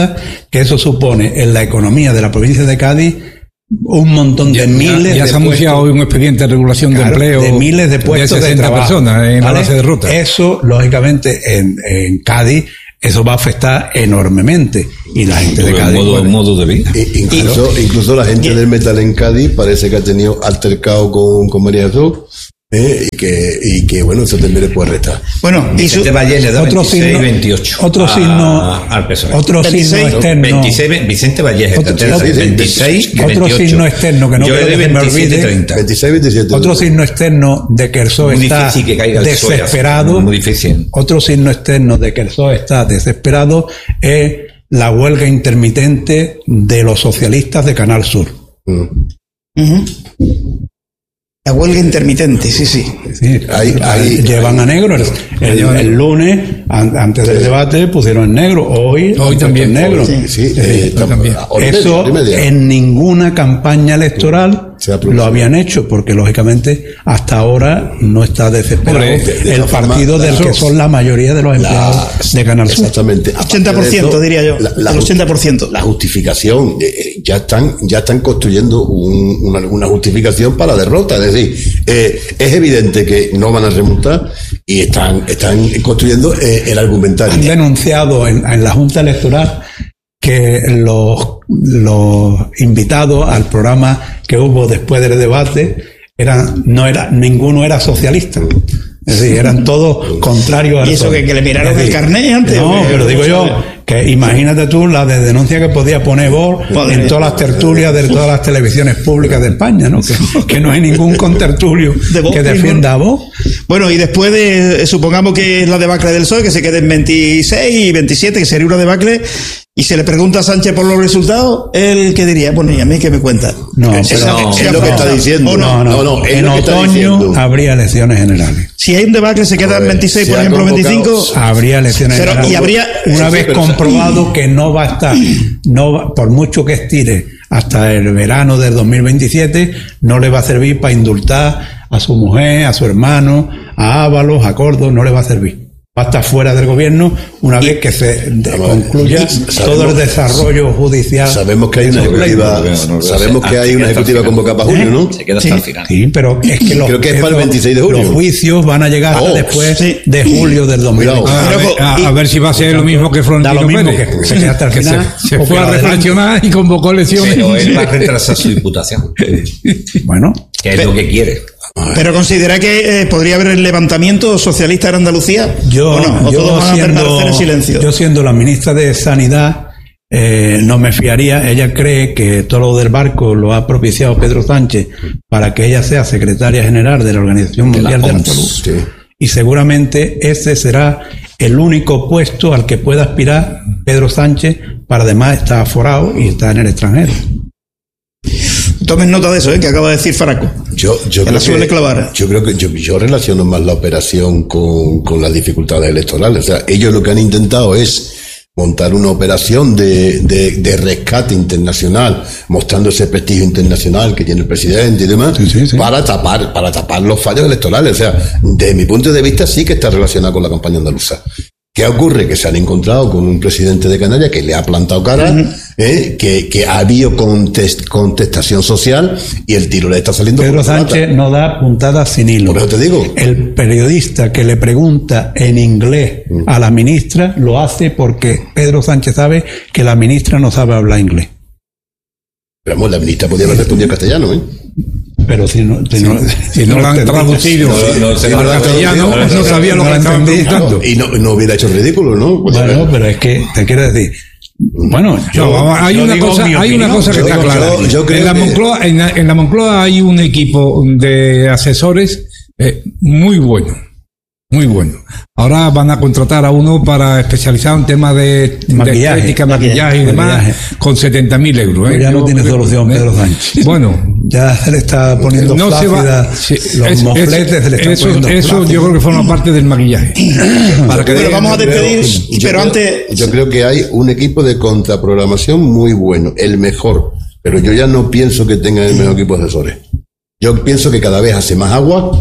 que eso supone en la economía de la provincia de Cádiz un montón de ya, miles ya de se ha anunciado hoy un expediente de regulación claro, de empleo de miles de puestos de, sesenta trabajo, personas en ¿vale? la base de ruta. Eso, lógicamente, en, en Cádiz, eso va a afectar enormemente. Y la gente de Cádiz... modo, puede, modo de vida. E- incluso, incluso la gente del metal en Cádiz parece que ha tenido altercado con, con María Jesús. Eh, y que y que bueno, eso también le puede restar. Bueno, y su, Vicente Vallés le da otro veintiséis, signo- veintiocho otro a- signo- al P S O E. otro signo veintiséis, externo... veintiséis, Vicente Vallés, el Otro- cartero, otro- veintiséis, otro veintiocho. signo externo que no Yo quiero le doy que se me veintisiete, olvide. treinta. veintiséis, veintisiete. Otro signo externo de que el P S O E Muy está difícil que caiga el P S O E, desesperado. muy difícil. Otro signo externo de que el P S O E está desesperado es la huelga intermitente de los socialistas de Canal Sur. Ujú. La huelga intermitente, sí, sí. Sí, Ahí- ahí- llevan a negro. El, el- el lunes, an- antes del debate, pusieron en negro. Hoy, Hoy han también. puesto en negro. Sí, sí, Sí, eh, tam- también. hora y media, Eso hora y media. en ninguna campaña electoral Se ha producido. lo habían hecho, porque lógicamente hasta ahora no está desesperado Hombre, de- de el esa forma, partido del eso- que son la mayoría de los La- empleados de Canal Sur. Exactamente. Aparte ochenta por ciento de eso, diría yo, La, la el ochenta por ciento. La justificación, eh, eh, ya están ya están construyendo un- una, una justificación para la derrota. Es decir, eh, es evidente que no van a remontar y están están construyendo eh, el Han argumentario. denunciado en, en la Junta Electoral que los, los invitados al programa que hubo después del debate eran, no era, ninguno era socialista. Es decir, eran todos contrarios a ¿Y eso que- que le miraron Es el decir, carnet antes? No, ¿O qué? pero digo yo, ¿Sabes? que imagínate tú la de denuncia que podía poner vos Madre en todas las tertulias de todas las televisiones públicas de España, ¿no? Que, que no hay ningún contertulio De vos, que primo. defienda a vos. Bueno, y después de, eh, supongamos que es la debacle del P S O E, que se quede en veintiséis y veintisiete, que sería una debacle, y se le pregunta a Sánchez por los resultados, ¿él qué diría? Bueno, ¿y a mí qué me cuenta? No, Es, pero- es Esa- lo que está esa- diciendo. ¿o no? no, no, es en lo que está otoño diciendo. habría elecciones generales. Si hay un debacle, se queda A en ver, veintiséis, se por ha ejemplo, convocado- veinticinco. Habría elecciones Pero, generales. y habría- Una sí, vez pero- comprobado que no va a estar, no va- por mucho que estire hasta el verano del dos mil veintisiete, no le va a servir para indultar a su mujer, a su hermano, a Ábalos, a Córdoba, no le va a servir. Va a estar fuera del gobierno una vez que se de- Vamos a ver. concluya Sabemos- todo el desarrollo judicial. Sabemos que hay una No, no, ejecutiva, no, no, no, sabemos no, que hay no, una no, ejecutiva no, convocada para junio, ¿no? Se queda Sí, hasta el final. sí, pero es que los, Creo que es para el esos- veintiséis de julio. los juicios van a llegar hasta Oh, después sí. de julio del dos mil veinte. Cuidado. A, Pero, ver, a- y- a ver si va a ser lo mismo que Da Florentino lo mismo Pérez, que se queda hasta el que final, se, se o fue que a adelante. reflexionar y convocó elecciones. Pero él va a retrasar su imputación, Bueno, que es lo que quiere. Pero considera que eh, podría haber el levantamiento socialista en Andalucía. yo, ¿O no? ¿O yo todos van a permanecer en siendo, silencio? yo siendo la ministra de Sanidad, eh, no me fiaría. Ella cree que todo lo del barco lo ha propiciado Pedro Sánchez para que ella sea secretaria general de la Organización De la Mundial de la O M S, Salud. sí. Y seguramente ese será el único puesto al que pueda aspirar Pedro Sánchez, para además estar aforado y estar en el extranjero. Tomen nota de eso, ¿eh? Que acaba de decir Faraco. Yo, yo Que la suele clavar. Yo creo que yo, yo relaciono más la operación con, con las dificultades electorales. O sea, ellos lo que han intentado es montar una operación de, de, de rescate internacional, mostrando ese prestigio internacional que tiene el presidente y demás, Sí, sí, sí. para tapar, para tapar los fallos electorales. O sea, desde mi punto de vista sí que está relacionado con la campaña andaluza. ¿Qué ocurre? Que se han encontrado con un presidente de Canarias que le ha plantado cara, ¿eh? que, que ha habido contest, contestación social y el tiro le está saliendo Pedro por la culata. Sánchez no da puntadas sin hilo. Por eso te digo. El periodista que le pregunta en inglés a la ministra lo hace porque Pedro Sánchez sabe que la ministra no sabe hablar inglés. Pero vamos, la ministra podía haber respondido en castellano, ¿eh? Pero si no, si no, Si no lo han entendí. traducido No, no, se al lo han castellano, traducido, no sabía lo no que lo estaban entendí. preguntando. Y no, no hubiera hecho el ridículo, ¿no? Pues, Bueno, a ver, pero es que te quiero decir. Bueno, yo, No, vamos, hay yo una digo cosa, mi hay una opinión. cosa que Yo- está yo- clara. yo creo en, la que- Moncloa, en, la, en la Moncloa hay un equipo de asesores eh, muy bueno, muy bueno. Ahora van a contratar a uno para especializar en temas de, de Maquillaje, estética, maquillaje y demás, maquillaje. con setenta mil euros. ¿eh? Ya no Yo tiene creo- solución ¿eh? Pedro Sánchez. Bueno, Ya se le está poniendo no se flácida, va. sí, los es- mofletes es- se le están eso, poniendo eso flácidos. yo creo que forma parte del maquillaje. Para que Pero digan- vamos a despedir, yo pero creo- antes... Yo creo que hay un equipo de contraprogramación muy bueno, el mejor. Pero yo ya no pienso que tenga el mejor equipo de asesores. Yo pienso que cada vez hace más agua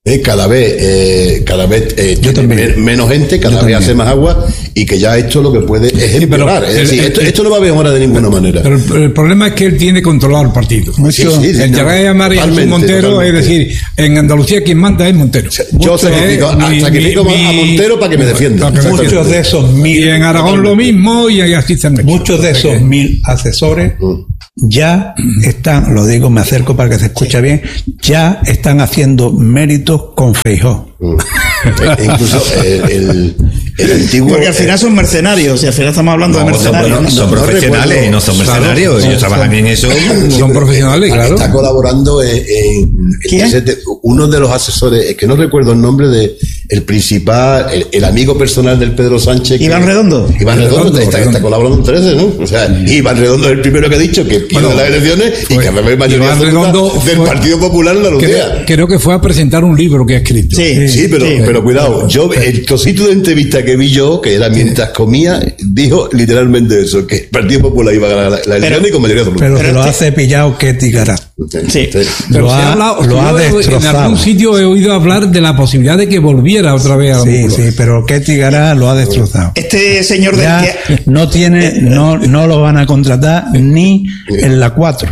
Eh, cada vez eh, cada vez eh, tiene me, menos gente, cada Yo vez también. hace más agua, y que ya esto lo que puede es Sí, pero empeorar. Es el- decir, el- esto, esto no va a mejorar de ninguna manera. Pero el, el problema es que él tiene controlado el partido. Sí, sí, sí, el no, Yagaya Mari es totalmente, Montero, totalmente. es decir, en Andalucía quien manda es Montero. Yo Mucho sacrifico, es mi- sacrifico mi- a Montero para que me defienda. para que me Muchos defienda. de esos Y mil, en Aragón lo mismo, y así se han hecho. muchos de esos mil asesores ya están, lo digo, me acerco para que se escuche bien, ya están haciendo méritos con Feijóo. Eh, incluso el, el, el antiguo Porque al final son mercenarios, y al final estamos hablando de No, son, mercenarios. no, son no profesionales, recuerdo. no son Claro, mercenarios. son- Ellos trabajan en eso. Son profesionales, claro. está colaborando en, en- ¿Quién? en ese- uno de los asesores, es que no recuerdo el nombre de el principal, el, el amigo personal del Pedro Sánchez. que- Iván Redondo. Iván Redondo, Redondo, está, Redondo. está colaborando entre ese, ¿no? O sea, Iván Redondo es el primero que ha dicho que pierde Bueno, las elecciones y fue- que va a haber mayoría Iván absoluta Redondo del fue- Partido Popular en la Creo, Andalucía. creo que fue a presentar un libro que ha escrito. Sí. Sí, pero, Sí. pero cuidado, yo, el trocito de entrevista que vi yo, que era mientras comía, dijo literalmente eso, que el Partido Popular iba a ganar la, la elección y con mayoría absoluta. Pero, Pero se lo este- ha cepillado Ketty Garat. Sí. Pero Lo se ha ha, hablado- lo ha yo en destrozado. algún sitio he oído hablar de la posibilidad de que volviera otra vez a la Sí, Popular. sí, pero Ketty Garat lo ha destrozado. Este señor del Ya que... no tiene, no, no lo van a contratar ni en la cuatro.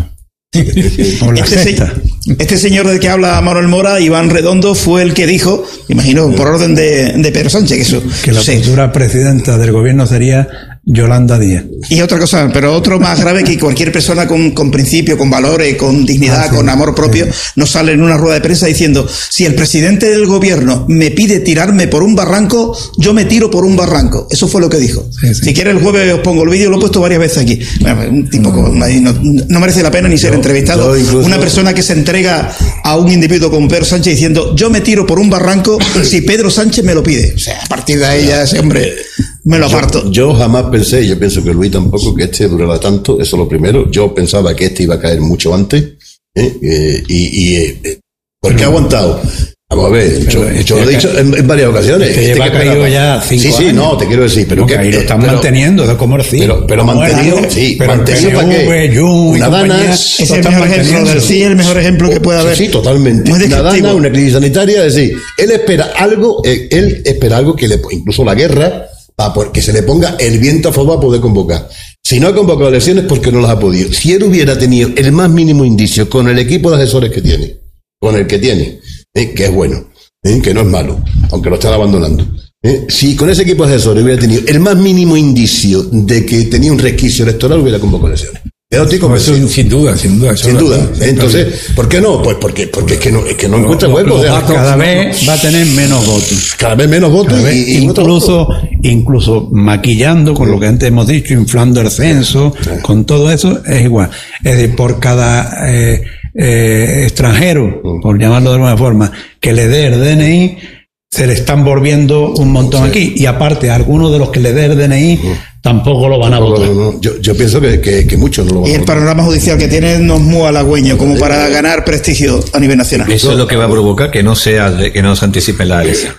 O la Este, se- sexta. este señor del que habla Manuel Mora, Iván Redondo, fue el que dijo, imagino por orden de, de Pedro Sánchez, que eso... Que la sí. futura presidenta del gobierno sería Yolanda Díaz. Y otra cosa, pero otro más grave, que cualquier persona con, con principio, con valores, con dignidad, Ah, sí, con amor propio, sí. no sale en una rueda de prensa diciendo, si el presidente del gobierno me pide tirarme por un barranco, yo me tiro por un barranco. Eso fue lo que dijo. Sí, sí. Si quiere el jueves os pongo el vídeo, lo he puesto varias veces aquí. Bueno, un tipo como- no, no merece la pena ni ser entrevistado. yo incluso- Una persona que se entrega a un individuo como Pedro Sánchez diciendo, yo me tiro por un barranco si Pedro Sánchez me lo pide. O sea, a partir de ahí ya ese hombre me lo aparto. Yo, yo jamás pensé, y yo pienso que Luis tampoco, que este durara tanto, eso es lo primero. Yo pensaba que este iba a caer mucho antes, ¿eh? Eh, y, y eh, ¿por qué ha aguantado? Vamos a ver, yo, Pero yo lo he este dicho en, en varias ocasiones. este lleva que caído pegaba- ya cinco Sí, sí, años. no, te quiero decir, pero No, que que ahí lo están pero- manteniendo de comer sí. Pero, pero Como mantenido, era, sí, pero el mantenido para P N V, qué. Jun y Una compañía, dana, lo Es el están mejor ejemplo manteniendo. del sí, el mejor ejemplo que puede haber. Sí, totalmente. Muy Una descriptivo. dana, una crisis sanitaria, es decir, él espera algo, eh, él espera algo que le, incluso la guerra, para por- que se le ponga el viento a favor para poder convocar. Si no ha convocado elecciones, porque no las ha podido. Si él hubiera tenido el más mínimo indicio con el equipo de asesores que tiene, con el que tiene, eh, que es bueno, eh, que no es malo, aunque lo están abandonando. eh, si con ese equipo de asesores hubiera tenido el más mínimo indicio de que tenía un resquicio electoral, hubiera convocado elecciones. Pero estoy Eso, convencido. sin duda, sin duda. eso Sin es duda. verdad. Entonces, ¿por qué no? Pues porque, porque es que no, es que no encuentra lo- hueco. los o sea, datos- Cada vez va a tener menos votos. cada vez menos votos Cada vez, y, y votos incluso, otros. incluso maquillando con lo que antes hemos dicho, inflando el censo, con todo eso, es igual. Es decir, por cada eh, eh, extranjero, por llamarlo de alguna forma, que le dé el D N I, se le están volviendo un montón aquí. Y aparte, algunos de los que le dé el D N I tampoco lo van a No, votar. no, no, Yo, yo pienso que, que, que muchos no lo van Y a el votar. panorama judicial que tiene no es muy halagüeño como para ganar prestigio a nivel nacional. Eso es lo que va a provocar que no sea que no se anticipen las elecciones.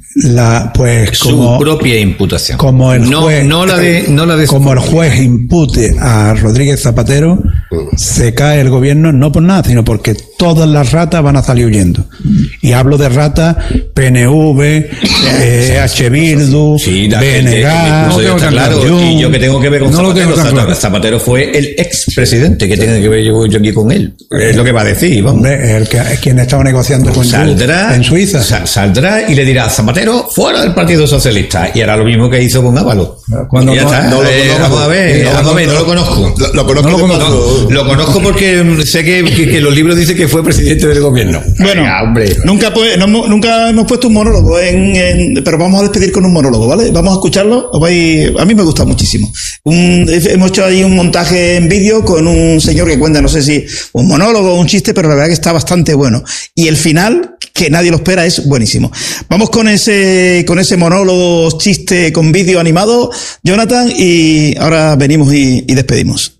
La, pues, como, Su propia imputación. como el no, juez, no la de, no la de como el juez impute a Rodríguez Zapatero, se cae el gobierno no por nada, sino porque todas las ratas van a salir huyendo. Y hablo de ratas P N V, eh, H. Bildu, Sí, la B N gente, G, incluso yo está claro. Jun. Y yo que tengo que ver con No lo Zapatero, tengo tan Zapatero, claro. Zapatero fue el expresidente, que tiene que ver yo, yo aquí con él. Es lo que va a decir, vamos. Hombre, el que, es quien estaba negociando con Saldrá en Suiza. sa- saldrá y le dirá Zapatero fuera del Partido Socialista, y hará lo mismo que hizo con Ábalos. Cuando Y ya no- está. no lo Eh, conozco. vamos a ver, No, vamos a ver, no, no lo conozco. Lo, lo conozco No lo de conozco. paso. Lo conozco porque mm, sé que, que, que los libros dicen que fue presidente del gobierno. Bueno, Venga, hombre. nunca, pues, no hemos- nunca hemos puesto un monólogo, en, en- pero vamos a despedir con un monólogo, ¿vale? Vamos a escucharlo. Os vais- a mí me gusta muchísimo. Un- hemos hecho ahí un montaje en vídeo con un señor que cuenta, no sé si un monólogo o un chiste, pero la verdad que está bastante bueno. Y el final, que nadie lo espera, es buenísimo. Vamos con ese, con ese monólogo, chiste con vídeo animado, Jonathan, y ahora venimos y, y despedimos.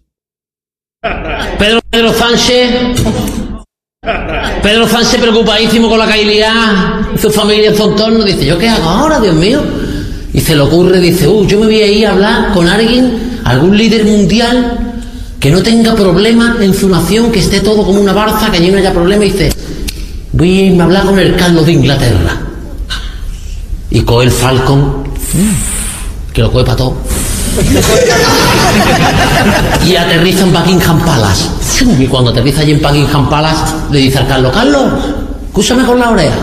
Pedro, Pedro Sánchez, Pedro Sánchez preocupadísimo con la cailidad, su familia, su entorno, dice, ¿yo qué hago ahora, Dios mío? Y se le ocurre, dice, uh, yo me voy a ir a hablar con alguien, algún líder mundial, que no tenga problemas en su nación, que esté todo como una barza, que allí no haya problema, y dice, voy a irme a hablar con el Carlos de Inglaterra. Y coge el Falcon, que lo coge para todo. Y aterriza en Buckingham Palace. Y cuando aterriza allí en Buckingham Palace, le dice al Carlos, Carlos, escúchame con la oreja.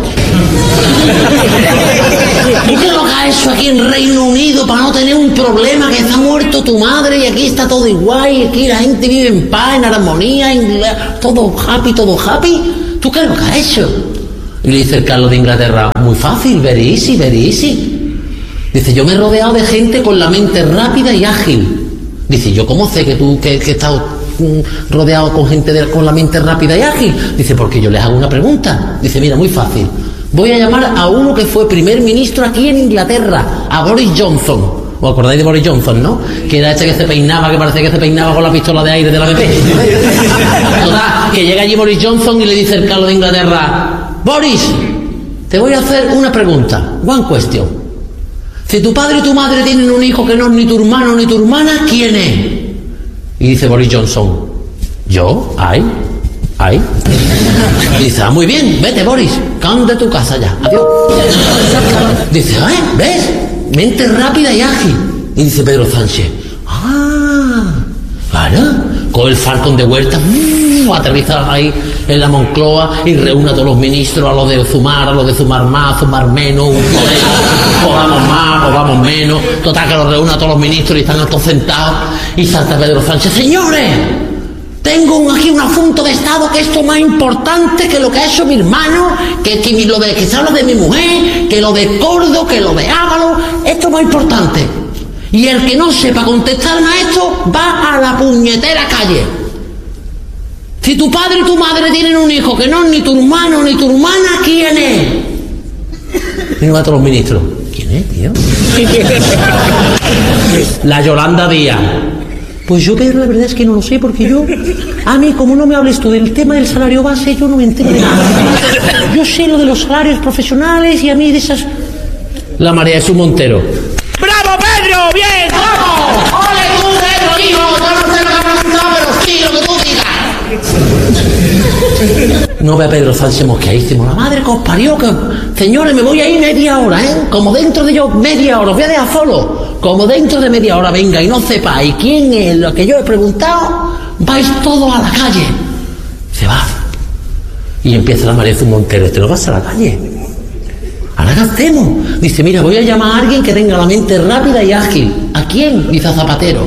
¿Tú qué lo que has hecho aquí en Reino Unido para no tener un problema? Que está muerto tu madre y aquí está todo igual y aquí la gente vive en paz, en armonía, en todo happy, todo happy. ¿Tú qué es lo que has hecho? Y le dice el Carlos de Inglaterra, muy fácil, very easy, very easy. Dice, yo me he rodeado de gente con la mente rápida y ágil. Dice, ¿yo cómo sé que tú que, que estás rodeado con gente de, con la mente rápida y ágil? Dice, porque yo les hago una pregunta. Dice, mira, muy fácil. Voy a llamar a uno que fue primer ministro aquí en Inglaterra, a Boris Johnson. ¿Os acordáis de Boris Johnson, no? Que era este que se peinaba, que parecía que se peinaba con la pistola de aire de la B P. Total, que llega allí Boris Johnson y le dice el Carlos de Inglaterra, Boris, te voy a hacer una pregunta. One question. Si tu padre y tu madre tienen un hijo que no es ni tu hermano ni tu hermana, ¿quién es? Y dice Boris Johnson, ¿yo? ¿Ay? ¿Ay? Y dice, ah, muy bien, vete Boris, cante de tu casa ya, adiós. Dice, ¿eh? ¿Ves? Mente rápida y ágil. Y dice Pedro Sánchez, ah, claro, coge el Falcon de vuelta, uh, aterriza ahí en la Moncloa y reúne a todos los ministros, a los de Zumar, a los de Zumar más, Zumar menos, un colega, o vamos más, o vamos menos. Total, que los reúne a todos los ministros y están todos sentados y salta Pedro Sánchez, señores, tengo un, aquí un asunto de Estado que esto es más importante que lo que ha hecho mi hermano, que, que lo de que se habla de mi mujer, que lo de Cordo, que lo de Ávalo, esto es más importante. Y el que no sepa contestarme a esto va a la puñetera calle. Si tu padre y tu madre tienen un hijo que no es ni tu hermano ni tu hermana, ¿quién es? Y va a todos los ministros. ¿Quién es, tío? La Yolanda Díaz. Pues yo, Pedro, la verdad es que no lo sé, porque yo, a mí, como no me hables tú del tema del salario base, yo no me entero de nada. Yo sé lo de los salarios profesionales y a mí de esas... La María Jesús Montero. ¡Bravo, Pedro! ¡Bien! ¡Vamos! ¡Ole tú, Pedro, hijo! Yo no sé lo que me ha preguntado, pero sí, lo que tú digas. No ve a Pedro Sánchez mosqueadísimo. La madre que os parió, que... Señores, me voy a ir media hora, ¿eh? Como dentro de yo media hora, os voy a dejar solo. Como dentro de media hora venga y no sepáis quién es lo que yo he preguntado, vais todos a la calle. Se va. Y empieza la María Jesús Montero. ¿Te lo vas a la calle? ¿Ahora qué hacemos? Dice, mira, voy a llamar a alguien que tenga la mente rápida y ágil. ¿A quién? Dice a Zapatero.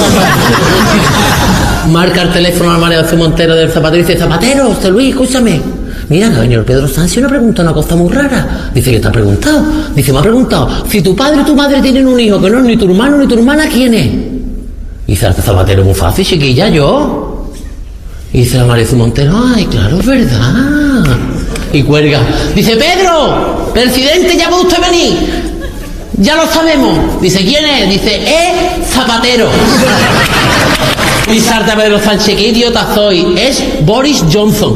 Marca el teléfono a la María Jesús Montero del Zapatero y dice, Zapatero, José Luis, escúchame. Mira, que ha venido el Pedro Sánchez y me ha preguntado una cosa muy rara. Dice, ¿qué te ha preguntado? Dice, me ha preguntado, si tu padre y tu madre tienen un hijo que no es ni tu hermano ni tu hermana, ¿quién es? Y dice, este Zapatero, muy fácil, chiquilla, yo. Y dice la María Jesús Montero, ay, claro, es verdad. Y cuelga. Dice, Pedro, presidente, ya va usted a venir. Ya lo sabemos. Dice, ¿quién es? Dice, es Zapatero. Y salta Pedro Sánchez, qué idiota soy. Es Boris Johnson.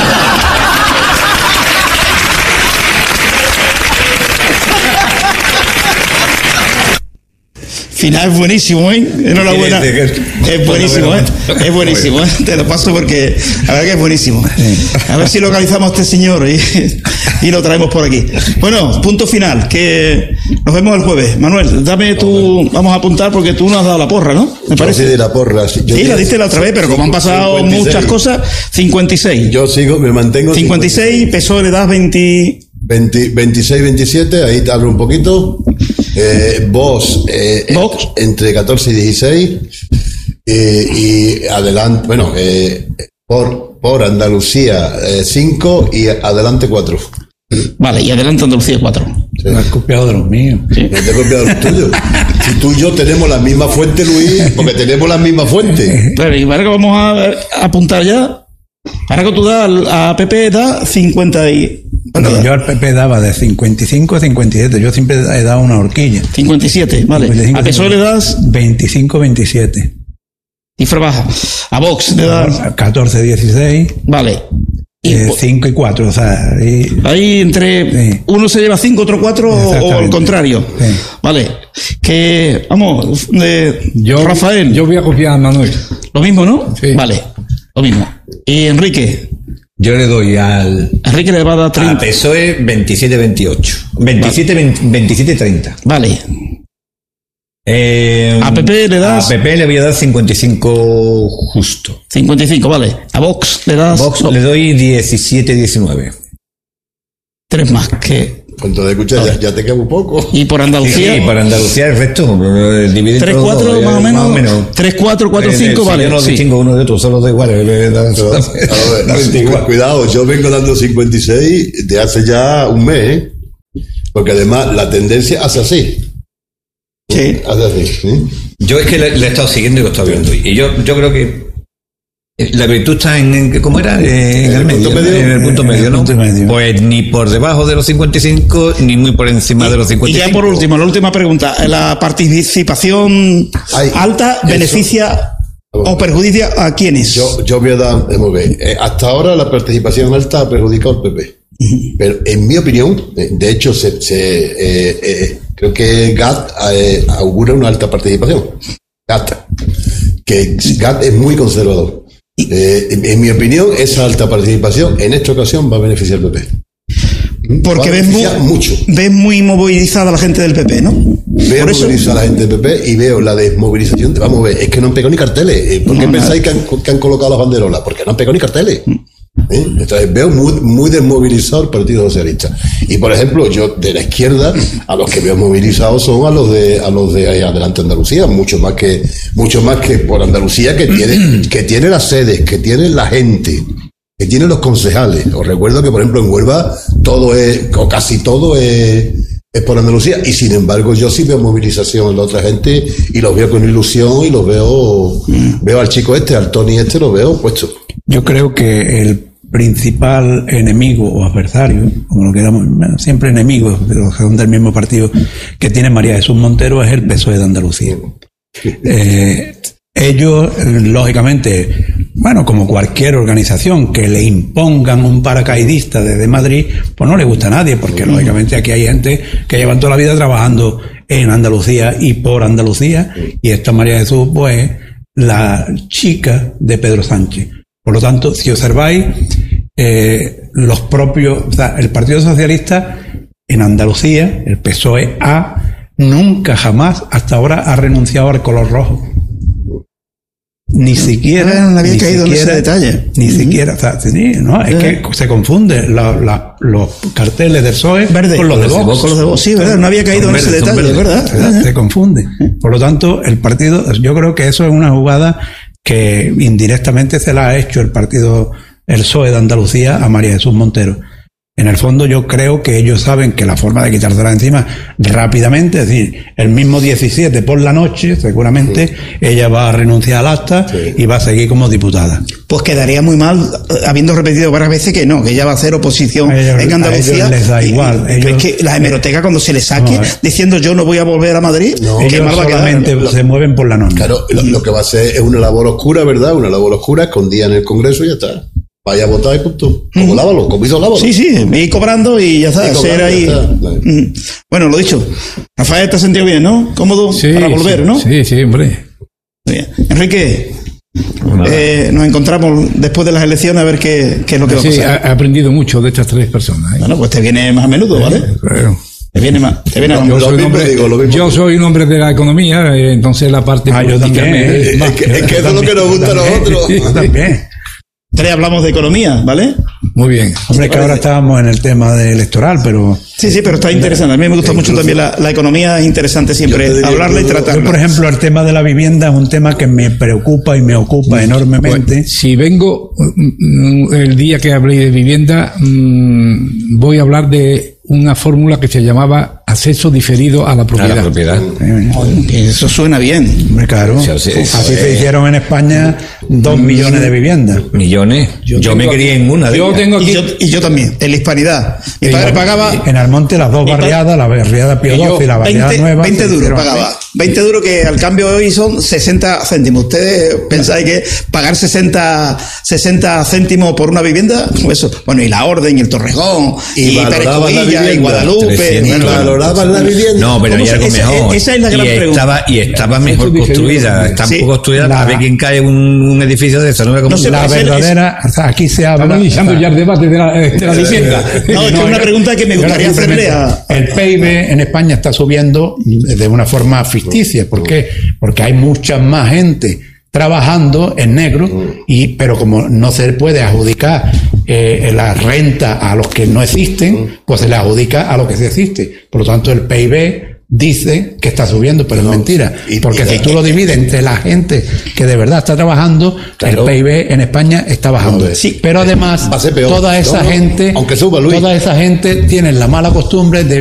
Final es buenísimo, ¿eh? Enhorabuena. Es buenísimo, ¿eh? Es buenísimo, ¿eh? Te lo paso porque la verdad que es buenísimo. A ver si localizamos a este señor y, y lo traemos por aquí. Bueno, punto final, que nos vemos el jueves. Manuel, dame tu... Vamos a apuntar porque tú no has dado la porra, ¿no? Me parece. Yo de la porra. Sí, sí la diste la otra vez, pero como han pasado cincuenta y seis. Muchas cosas, cincuenta y seis. Yo sigo, me mantengo... cincuenta y seis, P S O E le das veinte... veinte, veintiséis, veintisiete, ahí te hablo un poquito. Eh, Vox, eh, Vox, entre catorce y dieciséis. Eh, y adelante, bueno, eh, por, por Andalucía eh, cinco y adelante cuatro. Vale, y adelante Andalucía cuatro. Sí. Me has copiado de los míos. Sí. No te he copiado de los tuyos. Si tú y yo tenemos la misma fuente, Luis, porque tenemos la misma fuente. Pero y ahora que vamos a, a apuntar ya, ahora que tú das a P P da cincuenta y... Bueno, yo al P P daba de cincuenta y cinco a cincuenta y siete. Yo siempre he dado una horquilla. cincuenta y siete, vale. cincuenta y cinco, a P S O E le das veinticinco, veintisiete. Cifra baja. A Vox le das catorce, dieciséis. Vale. Y eh, cinco y cuatro, o sea. Y... Ahí entre sí. Uno se lleva cinco, otro cuatro o al contrario. Sí. Vale. Que, vamos, de yo, Rafael. Yo voy a copiar a Manuel. Lo mismo, ¿no? Sí. Vale. Lo mismo. Y Enrique. Yo le doy al... Enrique le va a dar A treinta. P S O E veintisiete veintiocho. veintisiete veintisiete treinta. Vale. Eh, A P P le das- A P P le voy a dar cincuenta y cinco justo. cincuenta y cinco, vale. A Vox le das Vox le doy diecisiete diecinueve. tres más que... Cuando te escuchas, ya, ya te queda un poco. Y por Sí, Andalucía... sí, para Andalucía el resto. eh, divide tres todo, cuatro eh, más o menos. tres cuatro, cuatro Eh, cinco, si vale. Yo no sí. distingo uno de otro, solo da igual. eh, eh, da- Pero, a ver, da cu- igual. cuidado, yo vengo dando cincuenta y seis de hace ya un mes, ¿eh? Porque además la tendencia hace así. Sí. Hace así. ¿sí? Yo es que le, le he estado siguiendo y lo he estado viendo. Y yo, yo creo que la virtud está en, en- ¿cómo era? Eh, en, En el punto ¿no? medio. En el punto En el medio, ¿no? punto medio. Pues ni por debajo de los cincuenta y cinco, ni muy por encima de los Y cincuenta y cinco. ya por último, la última pregunta. ¿La participación Ay, alta eso. beneficia o perjudicia a quiénes? Yo, yo voy a dar, vamos a ver, eh, hasta ahora la participación alta ha perjudicado al P P. Pero en mi opinión, eh, de hecho, se, se, eh, eh, creo que G A T eh, augura una alta participación. G A T. Que G A T es muy conservador. Eh, en, en mi opinión, esa alta participación en esta ocasión va a beneficiar al P P. Porque Va a ves muy, beneficiar mucho. ves muy movilizada la gente del P P, ¿no? Veo Por eso- movilizar a la gente del P P y veo la desmovilización. de- Vamos a ver, es que no han pegado ni carteles. Eh, ¿Por qué No, pensáis que han, que han colocado las banderolas? Porque no han pegado ni carteles. ¿Eh? Entonces veo muy, muy desmovilizado el Partido Socialista. Y por ejemplo, yo de la izquierda, a los que veo movilizados son a los de a los de Adelante Andalucía, mucho más que mucho más que por Andalucía, que tiene que tiene las sedes, que tiene la gente, que tiene los concejales. Os recuerdo que por ejemplo en Huelva todo es, o casi todo es es por Andalucía, y sin embargo yo sí veo movilización en la otra gente y los veo con ilusión y los veo veo al chico este, al Tony este, lo veo puesto. Yo creo que el principal enemigo o adversario, como lo queramos, bueno, siempre enemigos, pero son del mismo partido, que tiene María Jesús Montero es el P S O E de Andalucía. Eh, ellos, eh, lógicamente, bueno, como cualquier organización que le impongan un paracaidista desde Madrid, pues no le gusta a nadie, porque lógicamente aquí hay gente que llevan toda la vida trabajando en Andalucía y por Andalucía, y esta María Jesús, pues, la chica de Pedro Sánchez. Por lo tanto, si observáis, eh, los propios, o sea, el Partido Socialista en Andalucía, el P S O E A, nunca jamás hasta ahora ha renunciado al color rojo. Ni siquiera. Ah, no había ni caído en ese siquiera- detalle. Ni siquiera, o sea, sí, no, es que se confunde la- la- los carteles del P S O E Verde. con los de Vox. Con los de Vox, sí, ¿verdad? No había caído Son en ese verdes, son detalle, verdes. ¿verdad? ¿verdad? Se confunde. Por lo tanto, el partido, yo creo que eso es una jugada que indirectamente se la ha hecho el partido, el P S O E de Andalucía a María Jesús Montero. En el fondo yo creo que ellos saben que la forma de quitársela encima rápidamente, es decir, el mismo diecisiete por la noche, seguramente ella va a renunciar al acta Sí. y va a seguir como diputada. Pues quedaría muy mal, eh, habiendo repetido varias veces que no, que ella va a hacer oposición A ellos- en a Andalucía. ellos les da Y- igual, y- ellos- es que la hemeroteca cuando se le saque No, eh. diciendo yo no voy a volver a Madrid, No. qué Ellos mal va a quedar. solamente se mueven por la norma. Claro, lo, lo que va a hacer es una labor oscura, ¿verdad? Una labor oscura escondida en el Congreso y ya está. Vaya a votar y punto. Como Lávalo, como hizo Lávalo. Sí, sí, ir cobrando y ya está, Y cobrando, ser ahí. ya está, vale. Mm. Bueno, lo dicho. Rafael, te has sentido bien, ¿no? Cómodo Sí, para volver, sí, ¿no? Sí, sí, hombre. Muy bien. Enrique, eh, nos encontramos después de las elecciones a ver qué, qué es lo que va a Sí, pasar. he aprendido mucho de estas tres personas. ¿eh? Bueno, pues te viene más a menudo, ¿vale? Claro. Te viene más, te viene más. Yo, Lo soy un mismo hombre, digo, lo mismo yo digo. soy un hombre de la economía, eh, entonces la parte Ah, yo política también, me- eh. Es que, es que eso es lo que nos gusta a nosotros. Yo también. Tres hablamos de economía, ¿vale? Muy bien. Hombre, que ahora estábamos en el tema de electoral, pero Sí, sí, pero está interesante. A mí me gusta mucho también la, la economía, es interesante Yo siempre te diría hablarla y que- yo, tratarla. por ejemplo, el tema de la vivienda es un tema que me preocupa y me ocupa enormemente. Pues, si vengo mm, mm, el día que hablé de vivienda, mm, voy a hablar de una fórmula que se llamaba acceso diferido a la A propiedad. la propiedad. Eh, Que eso suena bien. Hombre, claro. Sí, sí, sí. Así se hicieron en España dos millones de viviendas. Millones. Yo, tengo me aquí- crié en una de Yo ellas. tengo Y aquí. yo, y yo también, en la hispanidad. Mi padre pagaba En Almonte las dos Mi pa- barriadas, la barriada Pío Y yo, doce y la barriada veinte, nueva. veinte se duros hicieron pagaba. así. veinte duros que al cambio de hoy son sesenta céntimos. ¿Ustedes pensáis que pagar sesenta, sesenta céntimos por una vivienda? Eso. Bueno, y la Orden, y el Torrejón, Y y, Pérez valoraban la Cubilla, y vivienda. Guadalupe. trescientos. Y bueno, valoraban controlaban la vivienda. No, pero hay algo esa, mejor. esa es la gran y pregunta. Estaba, y estaba mejor Eso dije construida. yo. Está Sí. poco construida. La- A ver quién cae un, un edificio de eso. No, No sé, La ese- ese- verdadera, o sea, aquí se habla. Estamos iniciando ya el debate de la, de la vivienda. No, es que es una pregunta que me Yo gustaría simplemente- hacerle a... El P I B en España está subiendo de una forma ficticia. ¿Por qué? Porque hay mucha más gente trabajando en negro, y pero como no se puede adjudicar eh, la renta a los que no existen, pues se le adjudica a lo que sí existe. Por lo tanto, el P I B dice que está subiendo, pero es mentira. y- Porque y- si tú lo divides entre la gente que de verdad está trabajando, Claro. el P I B en España está bajando. No, Sí, pero además, va a ser peor. toda esa No, no, gente, aunque suba, Luis. toda esa gente tiene la mala costumbre de